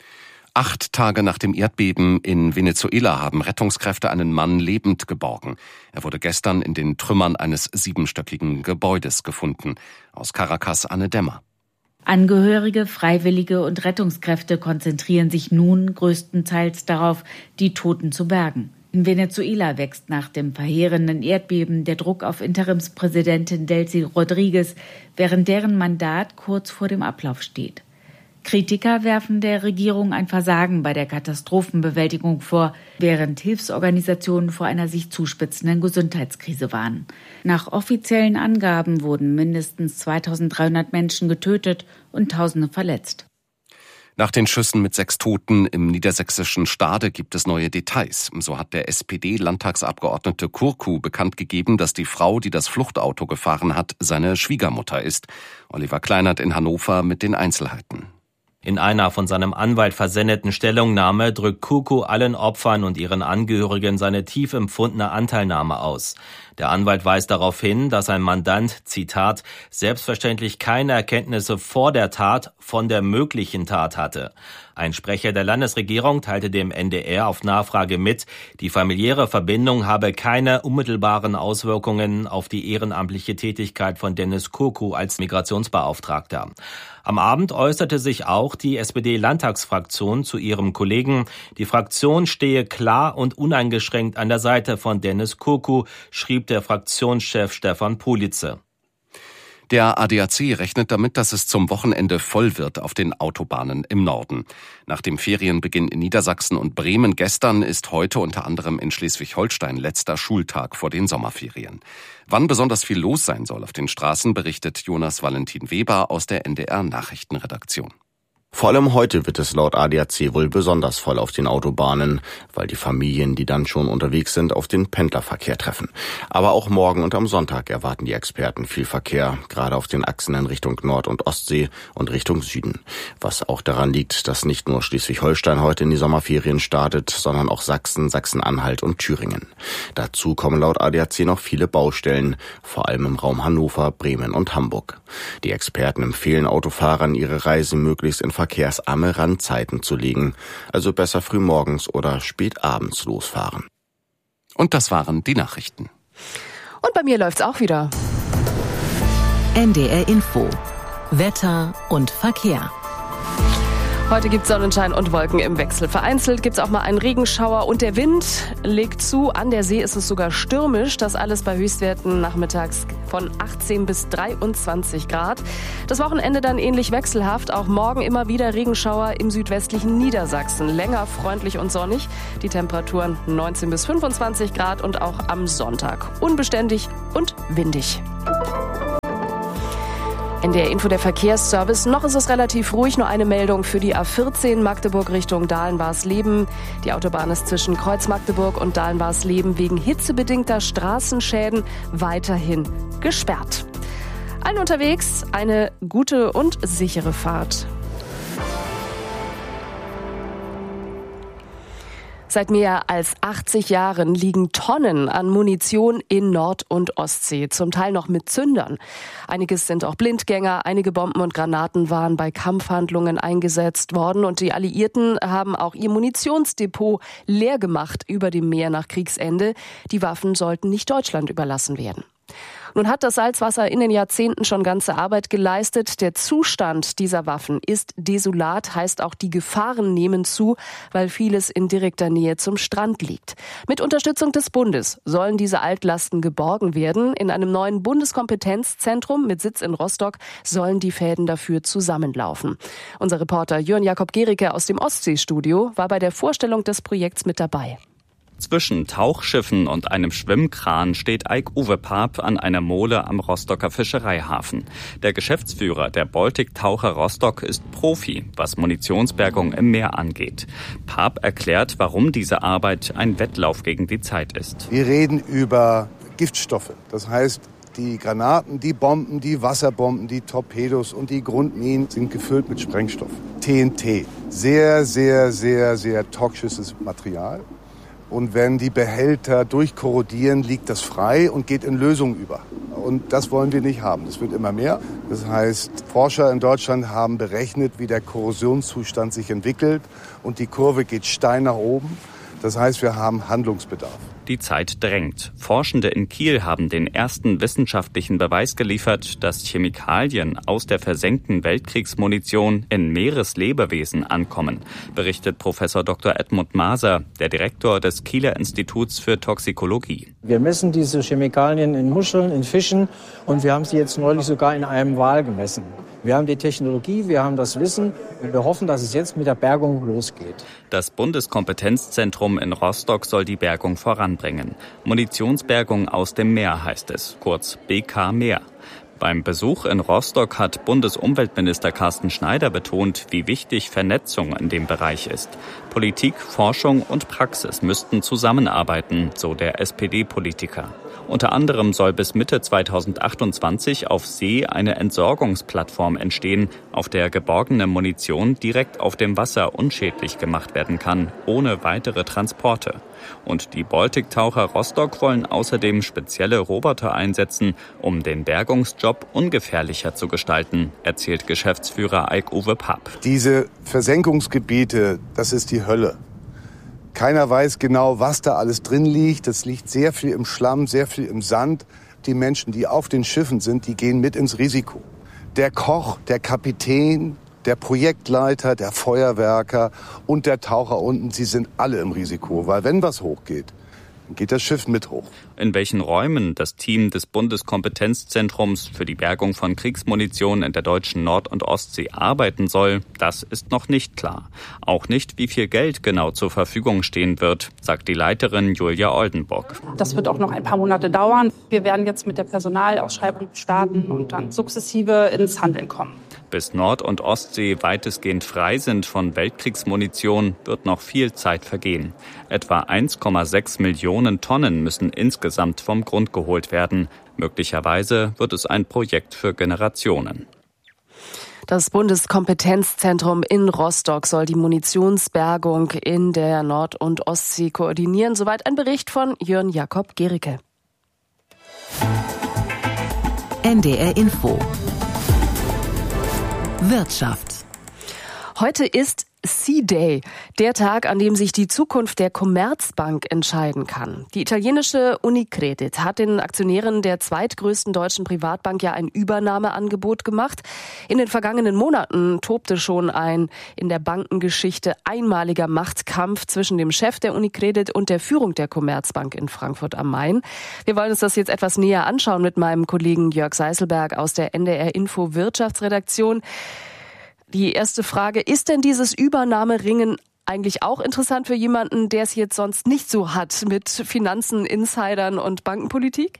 Acht Tage nach dem Erdbeben in Venezuela haben Rettungskräfte einen Mann lebend geborgen. Er wurde gestern in den Trümmern eines siebenstöckigen Gebäudes gefunden. Aus Caracas Anne Dämmer. Angehörige, Freiwillige und Rettungskräfte konzentrieren sich nun größtenteils darauf, die Toten zu bergen. In Venezuela wächst nach dem verheerenden Erdbeben der Druck auf Interimspräsidentin Delcy Rodriguez, während deren Mandat kurz vor dem Ablauf steht. Kritiker werfen der Regierung ein Versagen bei der Katastrophenbewältigung vor, während Hilfsorganisationen vor einer sich zuspitzenden Gesundheitskrise warnen. Nach offiziellen Angaben wurden mindestens zweitausenddreihundert Menschen getötet und Tausende verletzt. Nach den Schüssen mit sechs Toten im niedersächsischen Stade gibt es neue Details. So hat der S P D-Landtagsabgeordnete Kurku bekannt gegeben, dass die Frau, die das Fluchtauto gefahren hat, seine Schwiegermutter ist. Oliver Kleinert in Hannover mit den Einzelheiten. In einer von seinem Anwalt versendeten Stellungnahme drückt Kurku allen Opfern und ihren Angehörigen seine tief empfundene Anteilnahme aus. Der Anwalt weist darauf hin, dass sein Mandant, Zitat, selbstverständlich keine Erkenntnisse vor der Tat von der möglichen Tat hatte. Ein Sprecher der Landesregierung teilte dem N D R auf Nachfrage mit, die familiäre Verbindung habe keine unmittelbaren Auswirkungen auf die ehrenamtliche Tätigkeit von Dennis Kurku als Migrationsbeauftragter. Am Abend äußerte sich auch die S P D-Landtagsfraktion zu ihrem Kollegen. Die Fraktion stehe klar und uneingeschränkt an der Seite von Dennis Kurku, schrieb der Fraktionschef Stefan Politze. Der A D A C rechnet damit, dass es zum Wochenende voll wird auf den Autobahnen im Norden. Nach dem Ferienbeginn in Niedersachsen und Bremen gestern ist heute unter anderem in Schleswig-Holstein letzter Schultag vor den Sommerferien. Wann besonders viel los sein soll auf den Straßen, berichtet Jonas Valentin Weber aus der N D R-Nachrichtenredaktion. Vor allem heute wird es laut A D A C wohl besonders voll auf den Autobahnen, weil die Familien, die dann schon unterwegs sind, auf den Pendlerverkehr treffen. Aber auch morgen und am Sonntag erwarten die Experten viel Verkehr, gerade auf den Achsen in Richtung Nord- und Ostsee und Richtung Süden. Was auch daran liegt, dass nicht nur Schleswig-Holstein heute in die Sommerferien startet, sondern auch Sachsen, Sachsen-Anhalt und Thüringen. Dazu kommen laut A D A C noch viele Baustellen, vor allem im Raum Hannover, Bremen und Hamburg. Die Experten empfehlen Autofahrern, ihre Reise möglichst in verkehrsarme Randzeiten zu legen, also besser frühmorgens oder spät abends losfahren. Und das waren die Nachrichten. Und bei mir läuft's auch wieder. N D R Info. Wetter und Verkehr. Heute gibt es Sonnenschein und Wolken im Wechsel. Vereinzelt gibt es auch mal einen Regenschauer und der Wind legt zu. An der See ist es sogar stürmisch. Das alles bei Höchstwerten nachmittags von achtzehn bis dreiundzwanzig Grad. Das Wochenende dann ähnlich wechselhaft. Auch morgen immer wieder Regenschauer im südwestlichen Niedersachsen. Länger freundlich und sonnig. Die Temperaturen neunzehn bis fünfundzwanzig Grad und auch am Sonntag. Unbeständig und windig. N D R Info, der Verkehrsservice. Noch ist es relativ ruhig. Nur eine Meldung für die A vierzehn Magdeburg Richtung Dahlen-Barsleben. Die Autobahn ist zwischen Kreuz Magdeburg und Dahlen-Barsleben wegen hitzebedingter Straßenschäden weiterhin gesperrt. Allen unterwegs eine gute und sichere Fahrt. Seit mehr als achtzig Jahren liegen Tonnen an Munition in Nord- und Ostsee, zum Teil noch mit Zündern. Einiges sind auch Blindgänger, einige Bomben und Granaten waren bei Kampfhandlungen eingesetzt worden und die Alliierten haben auch ihr Munitionsdepot leer gemacht über dem Meer nach Kriegsende. Die Waffen sollten nicht Deutschland überlassen werden. Nun hat das Salzwasser in den Jahrzehnten schon ganze Arbeit geleistet. Der Zustand dieser Waffen ist desolat, heißt auch die Gefahren nehmen zu, weil vieles in direkter Nähe zum Strand liegt. Mit Unterstützung des Bundes sollen diese Altlasten geborgen werden. In einem neuen Bundeskompetenzzentrum mit Sitz in Rostock sollen die Fäden dafür zusammenlaufen. Unser Reporter Jörn Jakob Gericke aus dem Ostseestudio war bei der Vorstellung des Projekts mit dabei. Zwischen Tauchschiffen und einem Schwimmkran steht Eik-Uwe Paap an einer Mole am Rostocker Fischereihafen. Der Geschäftsführer der Baltic Taucher Rostock ist Profi, was Munitionsbergung im Meer angeht. Paap erklärt, warum diese Arbeit ein Wettlauf gegen die Zeit ist. Wir reden über Giftstoffe. Das heißt, die Granaten, die Bomben, die Wasserbomben, die Torpedos und die Grundminen sind gefüllt mit Sprengstoff. T N T. Sehr, sehr, sehr, sehr toxisches Material. Und wenn die Behälter durchkorrodieren, liegt das frei und geht in Lösung über. Und das wollen wir nicht haben. Das wird immer mehr. Das heißt, Forscher in Deutschland haben berechnet, wie der Korrosionszustand sich entwickelt. Und die Kurve geht steil nach oben. Das heißt, wir haben Handlungsbedarf. Die Zeit drängt. Forschende in Kiel haben den ersten wissenschaftlichen Beweis geliefert, dass Chemikalien aus der versenkten Weltkriegsmunition in Meereslebewesen ankommen, berichtet Professor Doktor Edmund Maser, der Direktor des Kieler Instituts für Toxikologie. Wir messen diese Chemikalien in Muscheln, in Fischen und wir haben sie jetzt neulich sogar in einem Wal gemessen. Wir haben die Technologie, wir haben das Wissen und wir hoffen, dass es jetzt mit der Bergung losgeht. Das Bundeskompetenzzentrum in Rostock soll die Bergung voranbringen. Munitionsbergung aus dem Meer heißt es, kurz B K Meer. Beim Besuch in Rostock hat Bundesumweltminister Carsten Schneider betont, wie wichtig Vernetzung in dem Bereich ist. Politik, Forschung und Praxis müssten zusammenarbeiten, so der S P D-Politiker. Unter anderem soll bis Mitte zweitausendachtundzwanzig auf See eine Entsorgungsplattform entstehen, auf der geborgene Munition direkt auf dem Wasser unschädlich gemacht werden kann, ohne weitere Transporte. Und die Baltic-Taucher Rostock wollen außerdem spezielle Roboter einsetzen, um den Bergungsjob ungefährlicher zu gestalten, erzählt Geschäftsführer Eik-Uwe Paap. Diese Versenkungsgebiete, das ist die Hölle. Keiner weiß genau, was da alles drin liegt. Es liegt sehr viel im Schlamm, sehr viel im Sand. Die Menschen, die auf den Schiffen sind, die gehen mit ins Risiko. Der Koch, der Kapitän, der Projektleiter, der Feuerwerker und der Taucher unten, sie sind alle im Risiko. Weil wenn was hochgeht, dann geht das Schiff mit hoch. In welchen Räumen das Team des Bundeskompetenzzentrums für die Bergung von Kriegsmunition in der deutschen Nord- und Ostsee arbeiten soll, das ist noch nicht klar. Auch nicht, wie viel Geld genau zur Verfügung stehen wird, sagt die Leiterin Julia Oldenburg. Das wird auch noch ein paar Monate dauern. Wir werden jetzt mit der Personalausschreibung starten und dann sukzessive ins Handeln kommen. Bis Nord- und Ostsee weitestgehend frei sind von Weltkriegsmunition, wird noch viel Zeit vergehen. Etwa eins Komma sechs Millionen Tonnen müssen insgesamt vom Grund geholt werden. Möglicherweise wird es ein Projekt für Generationen. Das Bundeskompetenzzentrum in Rostock soll die Munitionsbergung in der Nord- und Ostsee koordinieren. Soweit ein Bericht von Jörn Jakob Gericke. N D R Info. Wirtschaft. Heute ist C-Day, der Tag, an dem sich die Zukunft der Commerzbank entscheiden kann. Die italienische Unicredit hat den Aktionären der zweitgrößten deutschen Privatbank ja ein Übernahmeangebot gemacht. In den vergangenen Monaten tobte schon ein in der Bankengeschichte einmaliger Machtkampf zwischen dem Chef der Unicredit und der Führung der Commerzbank in Frankfurt am Main. Wir wollen uns das jetzt etwas näher anschauen mit meinem Kollegen Jörg Seiselberg aus der N D R Info Wirtschaftsredaktion. Die erste Frage, ist denn dieses Übernahmeringen eigentlich auch interessant für jemanden, der es jetzt sonst nicht so hat mit Finanzen, Insidern und Bankenpolitik?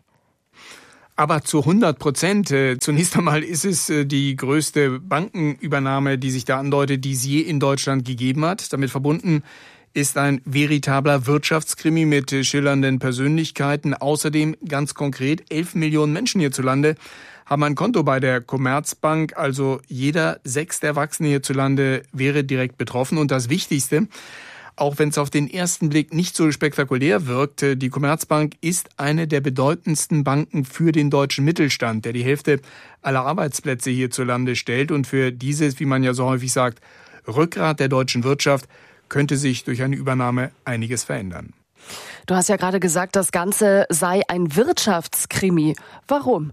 Aber zu hundert Prozent. Zunächst einmal ist es die größte Bankenübernahme, die sich da andeutet, die es je in Deutschland gegeben hat. Damit verbunden ist ein veritabler Wirtschaftskrimi mit schillernden Persönlichkeiten. Außerdem ganz konkret elf Millionen Menschen hierzulande haben ein Konto bei der Commerzbank, also jeder sechste Erwachsene hierzulande wäre direkt betroffen. Und das Wichtigste, auch wenn es auf den ersten Blick nicht so spektakulär wirkt, die Commerzbank ist eine der bedeutendsten Banken für den deutschen Mittelstand, der die Hälfte aller Arbeitsplätze hierzulande stellt. Und für dieses, wie man ja so häufig sagt, Rückgrat der deutschen Wirtschaft könnte sich durch eine Übernahme einiges verändern. Du hast ja gerade gesagt, das Ganze sei ein Wirtschaftskrimi. Warum?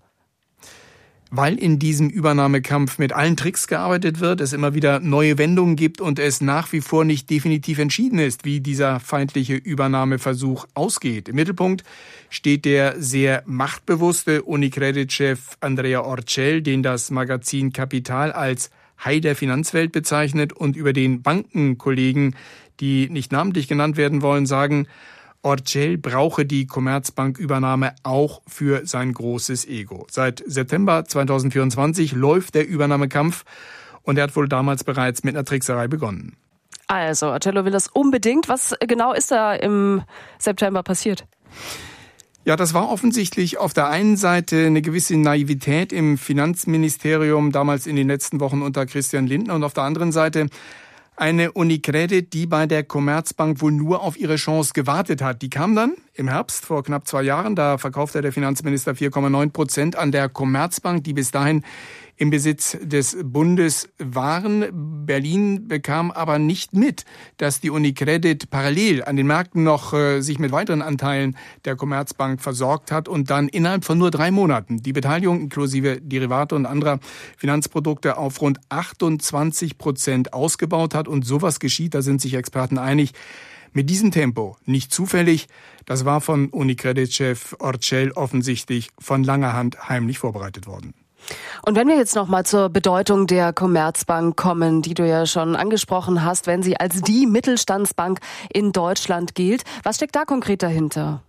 Weil in diesem Übernahmekampf mit allen Tricks gearbeitet wird, es immer wieder neue Wendungen gibt und es nach wie vor nicht definitiv entschieden ist, wie dieser feindliche Übernahmeversuch ausgeht. Im Mittelpunkt steht der sehr machtbewusste Unicredit-Chef Andrea Orcel, den das Magazin Kapital als Hai der Finanzwelt bezeichnet, und über den Bankenkollegen, die nicht namentlich genannt werden wollen, sagen, Orcel brauche die Commerzbank-Übernahme auch für sein großes Ego. Seit September zweitausendvierundzwanzig läuft der Übernahmekampf und er hat wohl damals bereits mit einer Trickserei begonnen. Also, Orcel will das unbedingt. Was genau ist da im September passiert? Ja, das war offensichtlich auf der einen Seite eine gewisse Naivität im Finanzministerium, damals in den letzten Wochen unter Christian Lindner, und auf der anderen Seite eine Unicredit, die bei der Commerzbank wohl nur auf ihre Chance gewartet hat. Die kam dann im Herbst vor knapp zwei Jahren. Da verkaufte der Finanzminister vier Komma neun Prozent an der Commerzbank, die bis dahin im Besitz des Bundes waren. Berlin bekam aber nicht mit, dass die Unicredit parallel an den Märkten noch äh, sich mit weiteren Anteilen der Commerzbank versorgt hat und dann innerhalb von nur drei Monaten die Beteiligung inklusive Derivate und anderer Finanzprodukte auf rund achtundzwanzig Prozent ausgebaut hat. Und sowas geschieht, da sind sich Experten einig, mit diesem Tempo nicht zufällig. Das war von Unicredit-Chef Orcel offensichtlich von langer Hand heimlich vorbereitet worden. Und wenn wir jetzt noch mal zur Bedeutung der Commerzbank kommen, die du ja schon angesprochen hast, wenn sie als die Mittelstandsbank in Deutschland gilt, was steckt da konkret dahinter?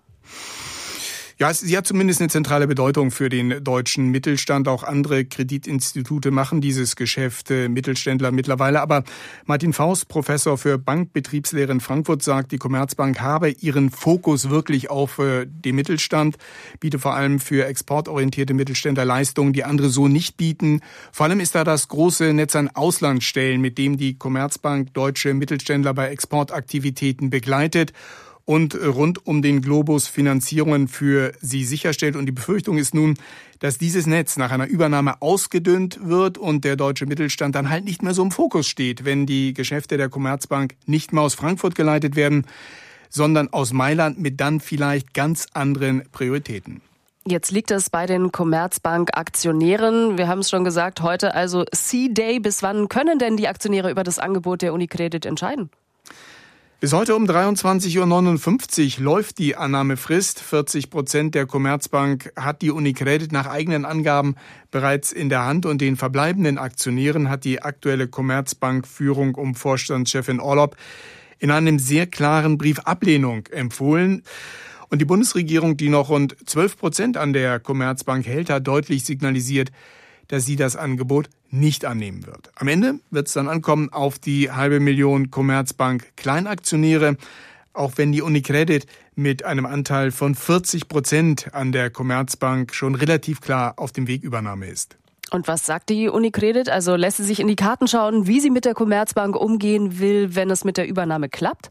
Ja, sie hat zumindest eine zentrale Bedeutung für den deutschen Mittelstand. Auch andere Kreditinstitute machen dieses Geschäft, äh, Mittelständler mittlerweile. Aber Martin Faust, Professor für Bankbetriebslehre in Frankfurt, sagt, die Commerzbank habe ihren Fokus wirklich auf äh, den Mittelstand, biete vor allem für exportorientierte Mittelständler Leistungen, die andere so nicht bieten. Vor allem ist da das große Netz an Auslandsstellen, mit dem die Commerzbank deutsche Mittelständler bei Exportaktivitäten begleitet und rund um den Globus Finanzierungen für sie sicherstellt. Und die Befürchtung ist nun, dass dieses Netz nach einer Übernahme ausgedünnt wird und der deutsche Mittelstand dann halt nicht mehr so im Fokus steht, wenn die Geschäfte der Commerzbank nicht mehr aus Frankfurt geleitet werden, sondern aus Mailand mit dann vielleicht ganz anderen Prioritäten. Jetzt liegt es bei den Commerzbank-Aktionären. Wir haben es schon gesagt, heute also C-Day. Bis wann können denn die Aktionäre über das Angebot der Unicredit entscheiden? Bis heute um dreiundzwanzig Uhr neunundfünfzig läuft die Annahmefrist. vierzig Prozent der Commerzbank hat die Unicredit nach eigenen Angaben bereits in der Hand und den verbleibenden Aktionären hat die aktuelle Commerzbank-Führung um Vorstandschefin Orlopp in einem sehr klaren Brief Ablehnung empfohlen. Und die Bundesregierung, die noch rund zwölf Prozent an der Commerzbank hält, hat deutlich signalisiert, dass sie das Angebot nicht annehmen wird. Am Ende wird es dann ankommen auf die halbe Million Commerzbank Kleinaktionäre, auch wenn die Unicredit mit einem Anteil von vierzig Prozent an der Commerzbank schon relativ klar auf dem Weg Übernahme ist. Und was sagt die Unicredit? Also lässt sie sich in die Karten schauen, wie sie mit der Commerzbank umgehen will, wenn es mit der Übernahme klappt?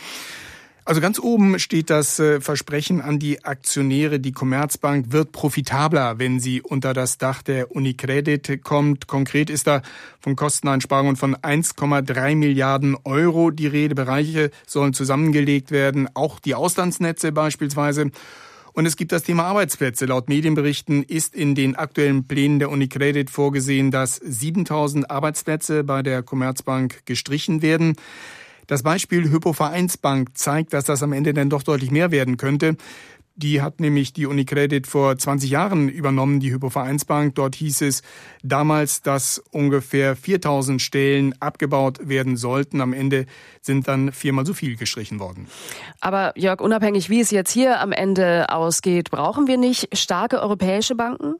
Also ganz oben steht das Versprechen an die Aktionäre, die Commerzbank wird profitabler, wenn sie unter das Dach der Unicredit kommt. Konkret ist da von Kosteneinsparungen von eins Komma drei Milliarden Euro die Rede. Bereiche sollen zusammengelegt werden, auch die Auslandsnetze beispielsweise. Und es gibt das Thema Arbeitsplätze. Laut Medienberichten ist in den aktuellen Plänen der Unicredit vorgesehen, dass siebentausend Arbeitsplätze bei der Commerzbank gestrichen werden. Das Beispiel Hypo Vereinsbank zeigt, dass das am Ende dann doch deutlich mehr werden könnte. Die hat nämlich die Unicredit vor zwanzig Jahren übernommen, die Hypo Vereinsbank. Dort hieß es damals, dass ungefähr viertausend Stellen abgebaut werden sollten. Am Ende sind dann viermal so viel gestrichen worden. Aber Jörg, unabhängig wie es jetzt hier am Ende ausgeht, brauchen wir nicht starke europäische Banken?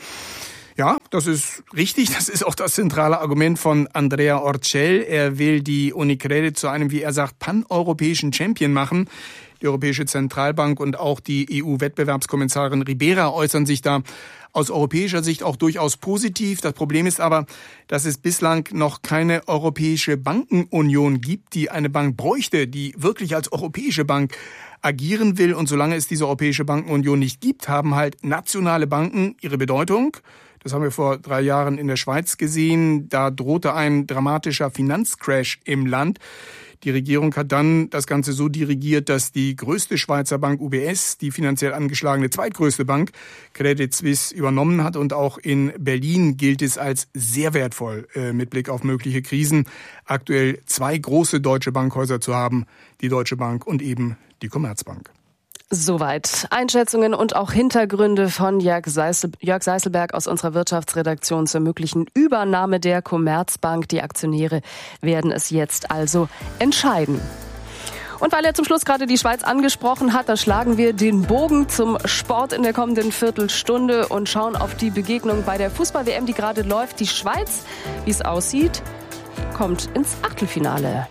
Ja, das ist richtig. Das ist auch das zentrale Argument von Andrea Orcel. Er will die Unicredit zu einem, wie er sagt, paneuropäischen Champion machen. Die Europäische Zentralbank und auch die E U-Wettbewerbskommissarin Ribera äußern sich da aus europäischer Sicht auch durchaus positiv. Das Problem ist aber, dass es bislang noch keine europäische Bankenunion gibt, die eine Bank bräuchte, die wirklich als europäische Bank agieren will. Und solange es diese Europäische Bankenunion nicht gibt, haben halt nationale Banken ihre Bedeutung. Das haben wir vor drei Jahren in der Schweiz gesehen. Da drohte ein dramatischer Finanzcrash im Land. Die Regierung hat dann das Ganze so dirigiert, dass die größte Schweizer Bank U B S, die finanziell angeschlagene zweitgrößte Bank, Credit Suisse übernommen hat. Und auch in Berlin gilt es als sehr wertvoll äh, mit Blick auf mögliche Krisen, aktuell zwei große deutsche Bankhäuser zu haben, die Deutsche Bank und eben die Commerzbank. Soweit Einschätzungen und auch Hintergründe von Jörg Seissel, Jörg Seisselberg aus unserer Wirtschaftsredaktion zur möglichen Übernahme der Commerzbank. Die Aktionäre werden es jetzt also entscheiden. Und weil er zum Schluss gerade die Schweiz angesprochen hat, da schlagen wir den Bogen zum Sport in der kommenden Viertelstunde und schauen auf die Begegnung bei der Fußball-W M, die gerade läuft. Die Schweiz, wie es aussieht, kommt ins Achtelfinale.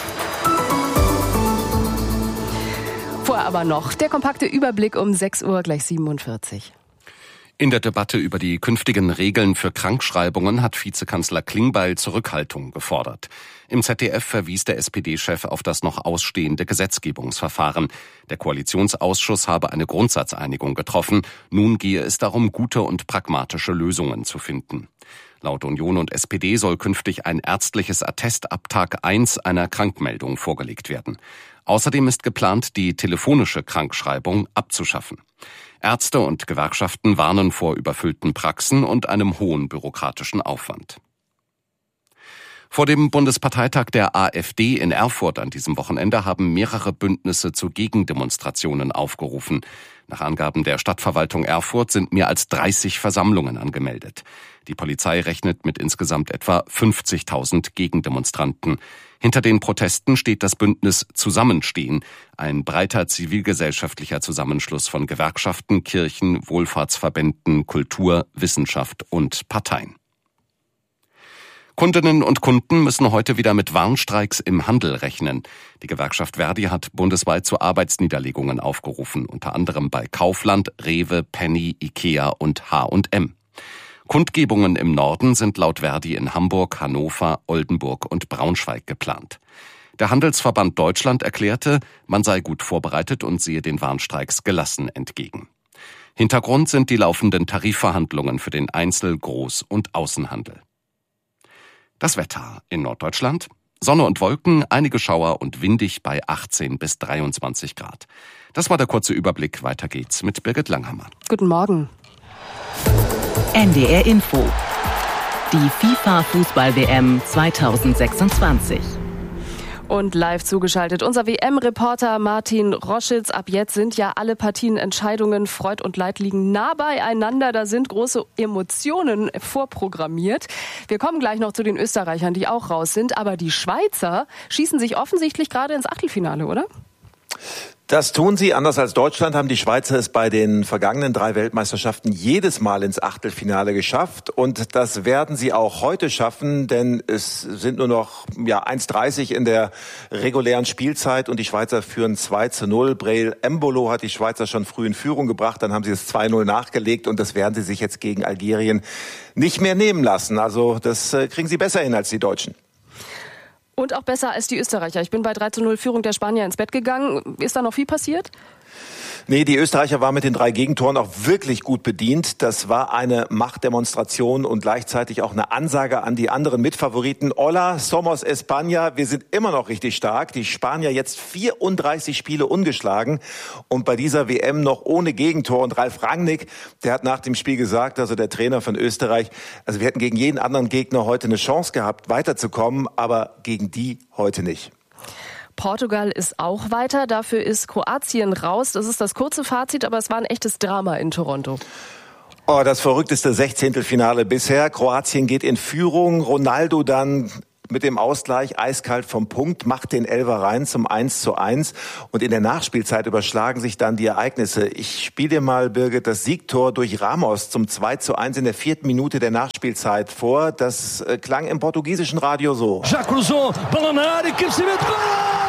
Vorher aber noch der kompakte Überblick um sechs Uhr gleich siebenundvierzig. In der Debatte über die künftigen Regeln für Krankschreibungen hat Vizekanzler Klingbeil Zurückhaltung gefordert. Im Z D F verwies der S P D-Chef auf das noch ausstehende Gesetzgebungsverfahren. Der Koalitionsausschuss habe eine Grundsatzeinigung getroffen. Nun gehe es darum, gute und pragmatische Lösungen zu finden. Laut Union und S P D soll künftig ein ärztliches Attest ab Tag eins einer Krankmeldung vorgelegt werden. Außerdem ist geplant, die telefonische Krankschreibung abzuschaffen. Ärzte und Gewerkschaften warnen vor überfüllten Praxen und einem hohen bürokratischen Aufwand. Vor dem Bundesparteitag der AfD in Erfurt an diesem Wochenende haben mehrere Bündnisse zu Gegendemonstrationen aufgerufen. Nach Angaben der Stadtverwaltung Erfurt sind mehr als dreißig Versammlungen angemeldet. Die Polizei rechnet mit insgesamt etwa fünfzigtausend Gegendemonstranten. Hinter den Protesten steht das Bündnis Zusammenstehen, ein breiter zivilgesellschaftlicher Zusammenschluss von Gewerkschaften, Kirchen, Wohlfahrtsverbänden, Kultur, Wissenschaft und Parteien. Kundinnen und Kunden müssen heute wieder mit Warnstreiks im Handel rechnen. Die Gewerkschaft Verdi hat bundesweit zu Arbeitsniederlegungen aufgerufen, unter anderem bei Kaufland, Rewe, Penny, Ikea und H und M. Kundgebungen im Norden sind laut Verdi in Hamburg, Hannover, Oldenburg und Braunschweig geplant. Der Handelsverband Deutschland erklärte, man sei gut vorbereitet und sehe den Warnstreiks gelassen entgegen. Hintergrund sind die laufenden Tarifverhandlungen für den Einzel-, Groß- und Außenhandel. Das Wetter in Norddeutschland: Sonne und Wolken, einige Schauer und windig bei achtzehn bis dreiundzwanzig Grad. Das war der kurze Überblick. Weiter geht's mit Birgit Langhammer. Guten Morgen. N D R Info. Die FIFA-Fußball-W M zweitausendsechsundzwanzig. Und live zugeschaltet unser W M-Reporter Martin Roschitz. Ab jetzt sind ja alle Partien, Entscheidungen, Freud und Leid liegen nah beieinander. Da sind große Emotionen vorprogrammiert. Wir kommen gleich noch zu den Österreichern, die auch raus sind. Aber die Schweizer schießen sich offensichtlich gerade ins Achtelfinale, oder? Das tun sie. Anders als Deutschland haben die Schweizer es bei den vergangenen drei Weltmeisterschaften jedes Mal ins Achtelfinale geschafft. Und das werden sie auch heute schaffen, denn es sind nur noch ja, eins dreißig in der regulären Spielzeit und die Schweizer führen zwei zu null. Breel Embolo hat die Schweizer schon früh in Führung gebracht, dann haben sie es zwei null nachgelegt und das werden sie sich jetzt gegen Algerien nicht mehr nehmen lassen. Also das kriegen sie besser hin als die Deutschen. Und auch besser als die Österreicher. Ich bin bei drei zu null Führung der Spanier ins Bett gegangen. Ist da noch viel passiert? Nee, die Österreicher waren mit den drei Gegentoren auch wirklich gut bedient. Das war eine Machtdemonstration und gleichzeitig auch eine Ansage an die anderen Mitfavoriten. Hola, somos España. Wir sind immer noch richtig stark. Die Spanier jetzt vierunddreißig Spiele ungeschlagen und bei dieser W M noch ohne Gegentor. Und Ralf Rangnick, der hat nach dem Spiel gesagt, also der Trainer von Österreich, also wir hätten gegen jeden anderen Gegner heute eine Chance gehabt, weiterzukommen, aber gegen die heute nicht. Portugal ist auch weiter, dafür ist Kroatien raus. Das ist das kurze Fazit, aber es war ein echtes Drama in Toronto. Oh, das verrückteste Sechzehntelfinale bisher. Kroatien geht in Führung, Ronaldo dann mit dem Ausgleich eiskalt vom Punkt, macht den Elfer rein zum eins zu eins und in der Nachspielzeit überschlagen sich dann die Ereignisse. Ich spiele dir mal, Birgit, das Siegtor durch Ramos zum zwei zu eins in der vierten Minute der Nachspielzeit vor. Das äh, klang im portugiesischen Radio so. Já cruzou, bola na área, cabeceamento, gol!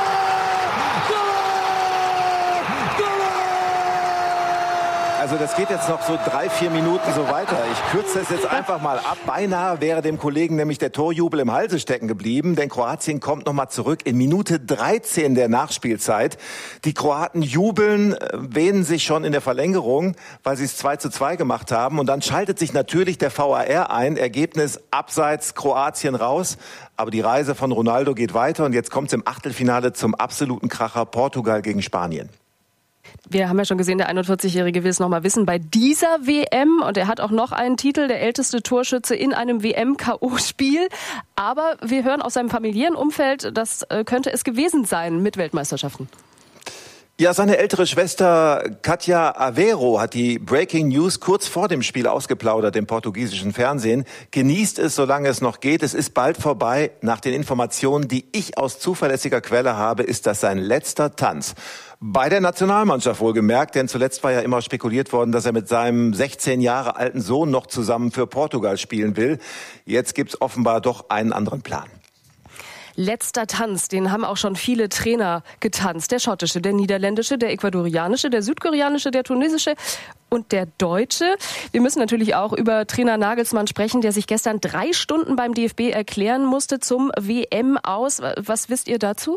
Also das geht jetzt noch so drei, vier Minuten so weiter. Ich kürze es jetzt einfach mal ab. Beinahe wäre dem Kollegen nämlich der Torjubel im Halse stecken geblieben, denn Kroatien kommt nochmal zurück in Minute dreizehn der Nachspielzeit. Die Kroaten jubeln, wähnen sich schon in der Verlängerung, weil sie es zwei zu zwei gemacht haben. Und dann schaltet sich natürlich der V A R ein. Ergebnis abseits, Kroatien raus. Aber die Reise von Ronaldo geht weiter und jetzt kommt es im Achtelfinale zum absoluten Kracher Portugal gegen Spanien. Wir haben ja schon gesehen, der einundvierzigjährige will es noch mal wissen, bei dieser W M, und er hat auch noch einen Titel, der älteste Torschütze in einem W M-K O-Spiel. Aber wir hören aus seinem familiären Umfeld, das könnte es gewesen sein mit Weltmeisterschaften. Ja, seine ältere Schwester Katja Aveiro hat die Breaking News kurz vor dem Spiel ausgeplaudert im portugiesischen Fernsehen. Genießt es, solange es noch geht. Es ist bald vorbei. Nach den Informationen, die ich aus zuverlässiger Quelle habe, ist das sein letzter Tanz. Bei der Nationalmannschaft wohlgemerkt, denn zuletzt war ja immer spekuliert worden, dass er mit seinem sechzehn Jahre alten Sohn noch zusammen für Portugal spielen will. Jetzt gibt's offenbar doch einen anderen Plan. Letzter Tanz, den haben auch schon viele Trainer getanzt. Der schottische, der niederländische, der ecuadorianische, der südkoreanische, der tunesische und der deutsche. Wir müssen natürlich auch über Trainer Nagelsmann sprechen, der sich gestern drei Stunden beim D F B erklären musste zum W M-Aus. Was wisst ihr dazu?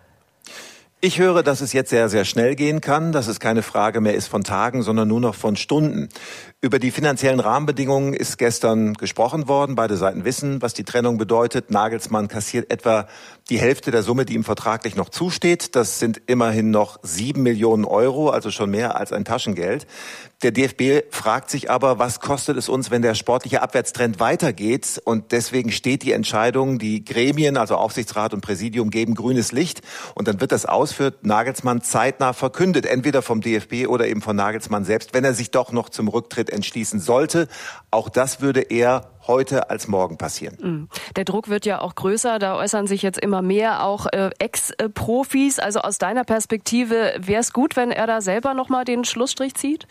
Ich höre, dass es jetzt sehr, sehr schnell gehen kann, dass es keine Frage mehr ist von Tagen, sondern nur noch von Stunden. Über die finanziellen Rahmenbedingungen ist gestern gesprochen worden. Beide Seiten wissen, was die Trennung bedeutet. Nagelsmann kassiert etwa die Hälfte der Summe, die ihm vertraglich noch zusteht. Das sind immerhin noch sieben Millionen Euro, also schon mehr als ein Taschengeld. Der D F B fragt sich aber, was kostet es uns, wenn der sportliche Abwärtstrend weitergeht? Und deswegen steht die Entscheidung, die Gremien, also Aufsichtsrat und Präsidium, geben grünes Licht. Und dann wird das aus für Nagelsmann zeitnah verkündet, entweder vom D F B oder eben von Nagelsmann selbst, wenn er sich doch noch zum Rücktritt entschließen sollte. Auch das würde eher heute als morgen passieren. Der Druck wird ja auch größer, da äußern sich jetzt immer mehr auch äh, Ex-Profis. Also aus deiner Perspektive, wäre es gut, wenn er da selber nochmal den Schlussstrich zieht?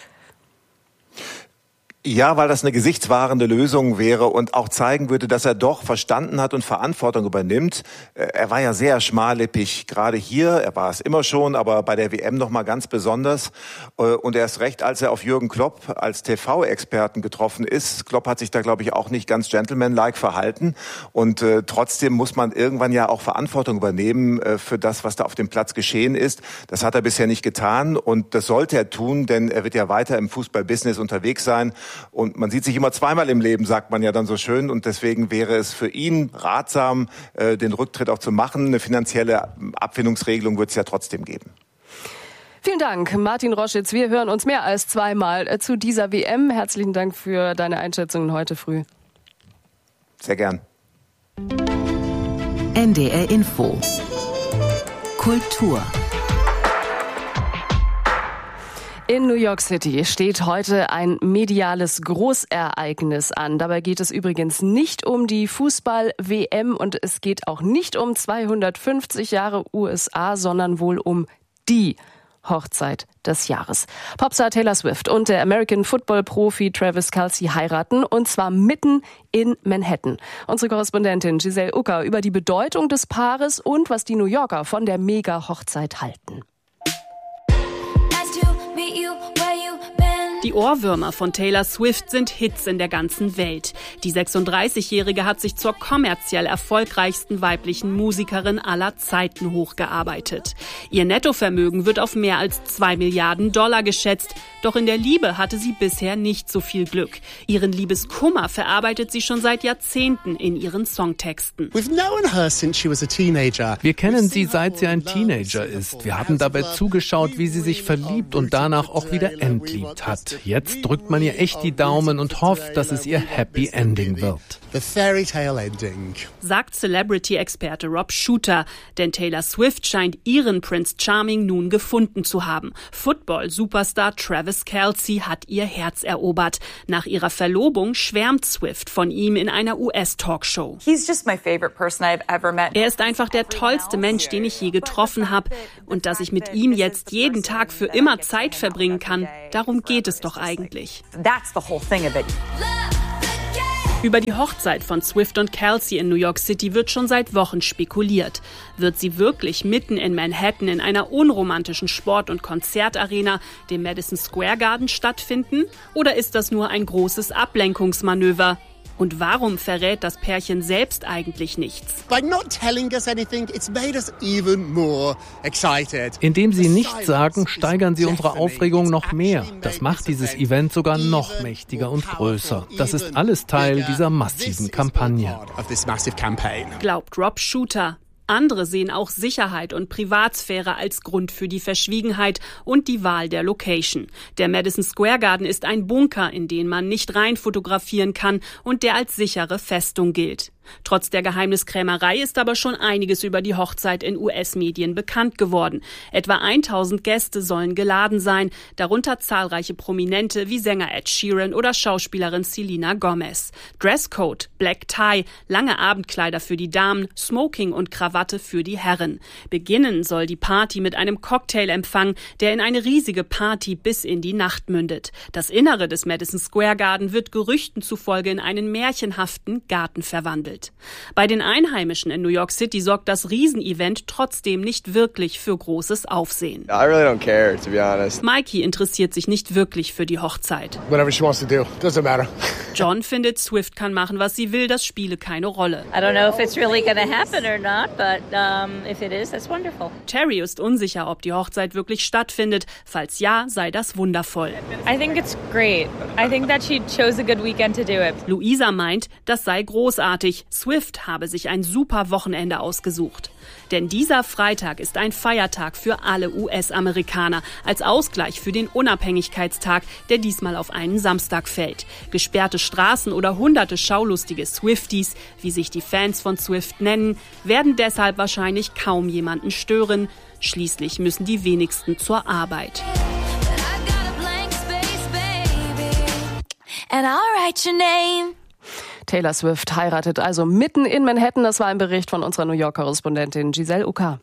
Ja, weil das eine gesichtswahrende Lösung wäre und auch zeigen würde, dass er doch verstanden hat und Verantwortung übernimmt. Er war ja sehr schmallippig, gerade hier, er war es immer schon, aber bei der W M noch mal ganz besonders. Und erst recht, als er auf Jürgen Klopp als T V-Experten getroffen ist. Klopp hat sich da, glaube ich, auch nicht ganz gentlemanlike verhalten. Und äh, trotzdem muss man irgendwann ja auch Verantwortung übernehmen äh, für das, was da auf dem Platz geschehen ist. Das hat er bisher nicht getan und das sollte er tun, denn er wird ja weiter im Fußballbusiness unterwegs sein. Und man sieht sich immer zweimal im Leben, sagt man ja dann so schön. Und deswegen wäre es für ihn ratsam, den Rücktritt auch zu machen. Eine finanzielle Abfindungsregelung wird es ja trotzdem geben. Vielen Dank, Martin Roschitz. Wir hören uns mehr als zweimal zu dieser W M. Herzlichen Dank für deine Einschätzungen heute früh. Sehr gern. N D R Info. Kultur. In New York City steht heute ein mediales Großereignis an. Dabei geht es übrigens nicht um die Fußball-W M und es geht auch nicht um zweihundertfünfzig Jahre U S A, sondern wohl um die. Hochzeit des Jahres. Popstar Taylor Swift und der American Football-Profi Travis Kelce heiraten, und zwar mitten in Manhattan. Unsere Korrespondentin Giselle Ucker über die Bedeutung des Paares und was die New Yorker von der Mega-Hochzeit halten. Die Ohrwürmer von Taylor Swift sind Hits in der ganzen Welt. Die sechsunddreißigjährige hat sich zur kommerziell erfolgreichsten weiblichen Musikerin aller Zeiten hochgearbeitet. Ihr Nettovermögen wird auf mehr als zwei Milliarden Dollar geschätzt. Doch in der Liebe hatte sie bisher nicht so viel Glück. Ihren Liebeskummer verarbeitet sie schon seit Jahrzehnten in ihren Songtexten. Wir kennen sie, seit sie ein Teenager ist. Wir haben dabei zugeschaut, wie sie sich verliebt und danach auch wieder entliebt hat. Jetzt drückt man ihr echt die Daumen und hofft, dass es ihr Happy Ending wird. Sagt Celebrity-Experte Rob Shooter. Denn Taylor Swift scheint ihren Prince Charming nun gefunden zu haben. Football-Superstar Travis Kelce hat ihr Herz erobert. Nach ihrer Verlobung schwärmt Swift von ihm in einer U S-Talkshow. Er ist einfach der tollste Mensch, den ich je getroffen habe. Und dass ich mit ihm jetzt jeden Tag für immer Zeit verbringen kann, darum geht es doch eigentlich. Über die Hochzeit von Swift und Kelce in New York City wird schon seit Wochen spekuliert. Wird sie wirklich mitten in Manhattan in einer unromantischen Sport- und Konzertarena, dem Madison Square Garden, stattfinden? Oder ist das nur ein großes Ablenkungsmanöver? Und warum verrät das Pärchen selbst eigentlich nichts? Indem sie nichts sagen, steigern sie unsere Aufregung noch mehr. Das macht dieses Event sogar noch mächtiger und größer. Das ist alles Teil dieser massiven Kampagne. Glaubt Rob Shooter. Andere sehen auch Sicherheit und Privatsphäre als Grund für die Verschwiegenheit und die Wahl der Location. Der Madison Square Garden ist ein Bunker, in den man nicht rein fotografieren kann und der als sichere Festung gilt. Trotz der Geheimniskrämerei ist aber schon einiges über die Hochzeit in U S-Medien bekannt geworden. Etwa tausend Gäste sollen geladen sein, darunter zahlreiche Prominente wie Sänger Ed Sheeran oder Schauspielerin Selena Gomez. Dresscode, Black Tie, lange Abendkleider für die Damen, Smoking und Krawatte für die Herren. Beginnen soll die Party mit einem Cocktailempfang, der in eine riesige Party bis in die Nacht mündet. Das Innere des Madison Square Garden wird Gerüchten zufolge in einen märchenhaften Garten verwandelt. Bei den Einheimischen in New York City sorgt das Riesenevent trotzdem nicht wirklich für großes Aufsehen. I really don't care, to be honest. Mikey interessiert sich nicht wirklich für die Hochzeit. Whatever she wants to do, doesn't matter. John findet, Swift kann machen, was sie will, das spiele keine Rolle. I don't know if it's really going to happen or not, but um, if it is, that's wonderful. Terry ist unsicher, ob die Hochzeit wirklich stattfindet. Falls ja, sei das wundervoll. I think it's great. I think that she chose a good weekend to do it. Luisa meint, das sei großartig. Swift habe sich ein super Wochenende ausgesucht. Denn dieser Freitag ist ein Feiertag für alle U S-Amerikaner, als Ausgleich für den Unabhängigkeitstag, der diesmal auf einen Samstag fällt. Gesperrte Straßen oder hunderte schaulustige Swifties, wie sich die Fans von Swift nennen, werden deshalb wahrscheinlich kaum jemanden stören. Schließlich müssen die wenigsten zur Arbeit. And I'll write your name. Taylor Swift heiratet also mitten in Manhattan. Das war ein Bericht von unserer New York-Korrespondentin Giselle Ucker.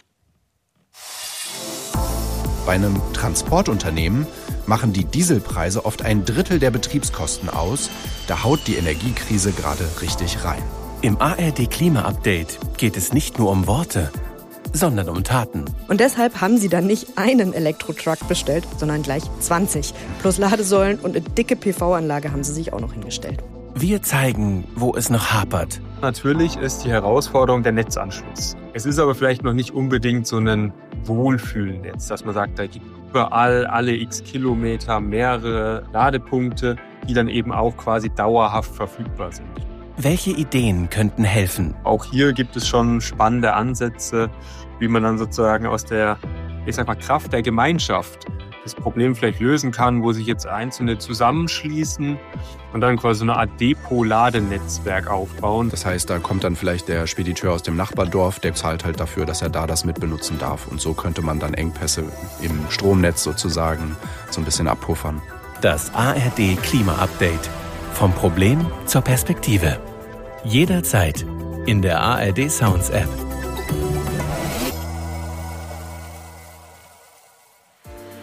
Bei einem Transportunternehmen machen die Dieselpreise oft ein Drittel der Betriebskosten aus. Da haut die Energiekrise gerade richtig rein. Im A R D-Klima-Update geht es nicht nur um Worte, sondern um Taten. Und deshalb haben sie dann nicht einen Elektrotruck bestellt, sondern gleich zwanzig. Plus Ladesäulen und eine dicke P V-Anlage haben sie sich auch noch hingestellt. Wir zeigen, wo es noch hapert. Natürlich ist die Herausforderung der Netzanschluss. Es ist aber vielleicht noch nicht unbedingt so ein Wohlfühlnetz, dass man sagt, da gibt überall alle x Kilometer mehrere Ladepunkte, die dann eben auch quasi dauerhaft verfügbar sind. Welche Ideen könnten helfen? Auch hier gibt es schon spannende Ansätze, wie man dann sozusagen aus der, ich sag mal, Kraft der Gemeinschaft das Problem vielleicht lösen kann, wo sich jetzt Einzelne zusammenschließen und dann quasi so eine Art Depot-Ladenetzwerk aufbauen. Das heißt, da kommt dann vielleicht der Spediteur aus dem Nachbardorf, der zahlt halt dafür, dass er da das mitbenutzen darf. Und so könnte man dann Engpässe im Stromnetz sozusagen so ein bisschen abpuffern. Das A R D-Klima-Update. Vom Problem zur Perspektive. Jederzeit in der A R D Sounds App.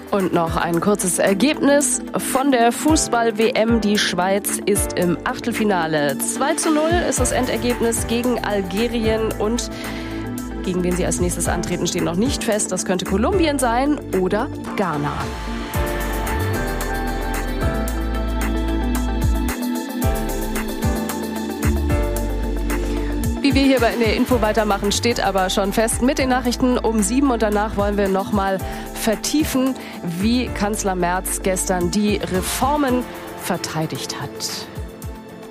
Und noch ein kurzes Ergebnis von der Fußball-W M. Die Schweiz ist im Achtelfinale. zwei zu null ist das Endergebnis gegen Algerien und gegen wen sie als nächstes antreten, stehen noch nicht fest. Das könnte Kolumbien sein oder Ghana. Wie wir hier in der Info weitermachen, steht aber schon fest mit den Nachrichten um sieben. Und danach wollen wir nochmal vertiefen, wie Kanzler Merz gestern die Reformen verteidigt hat.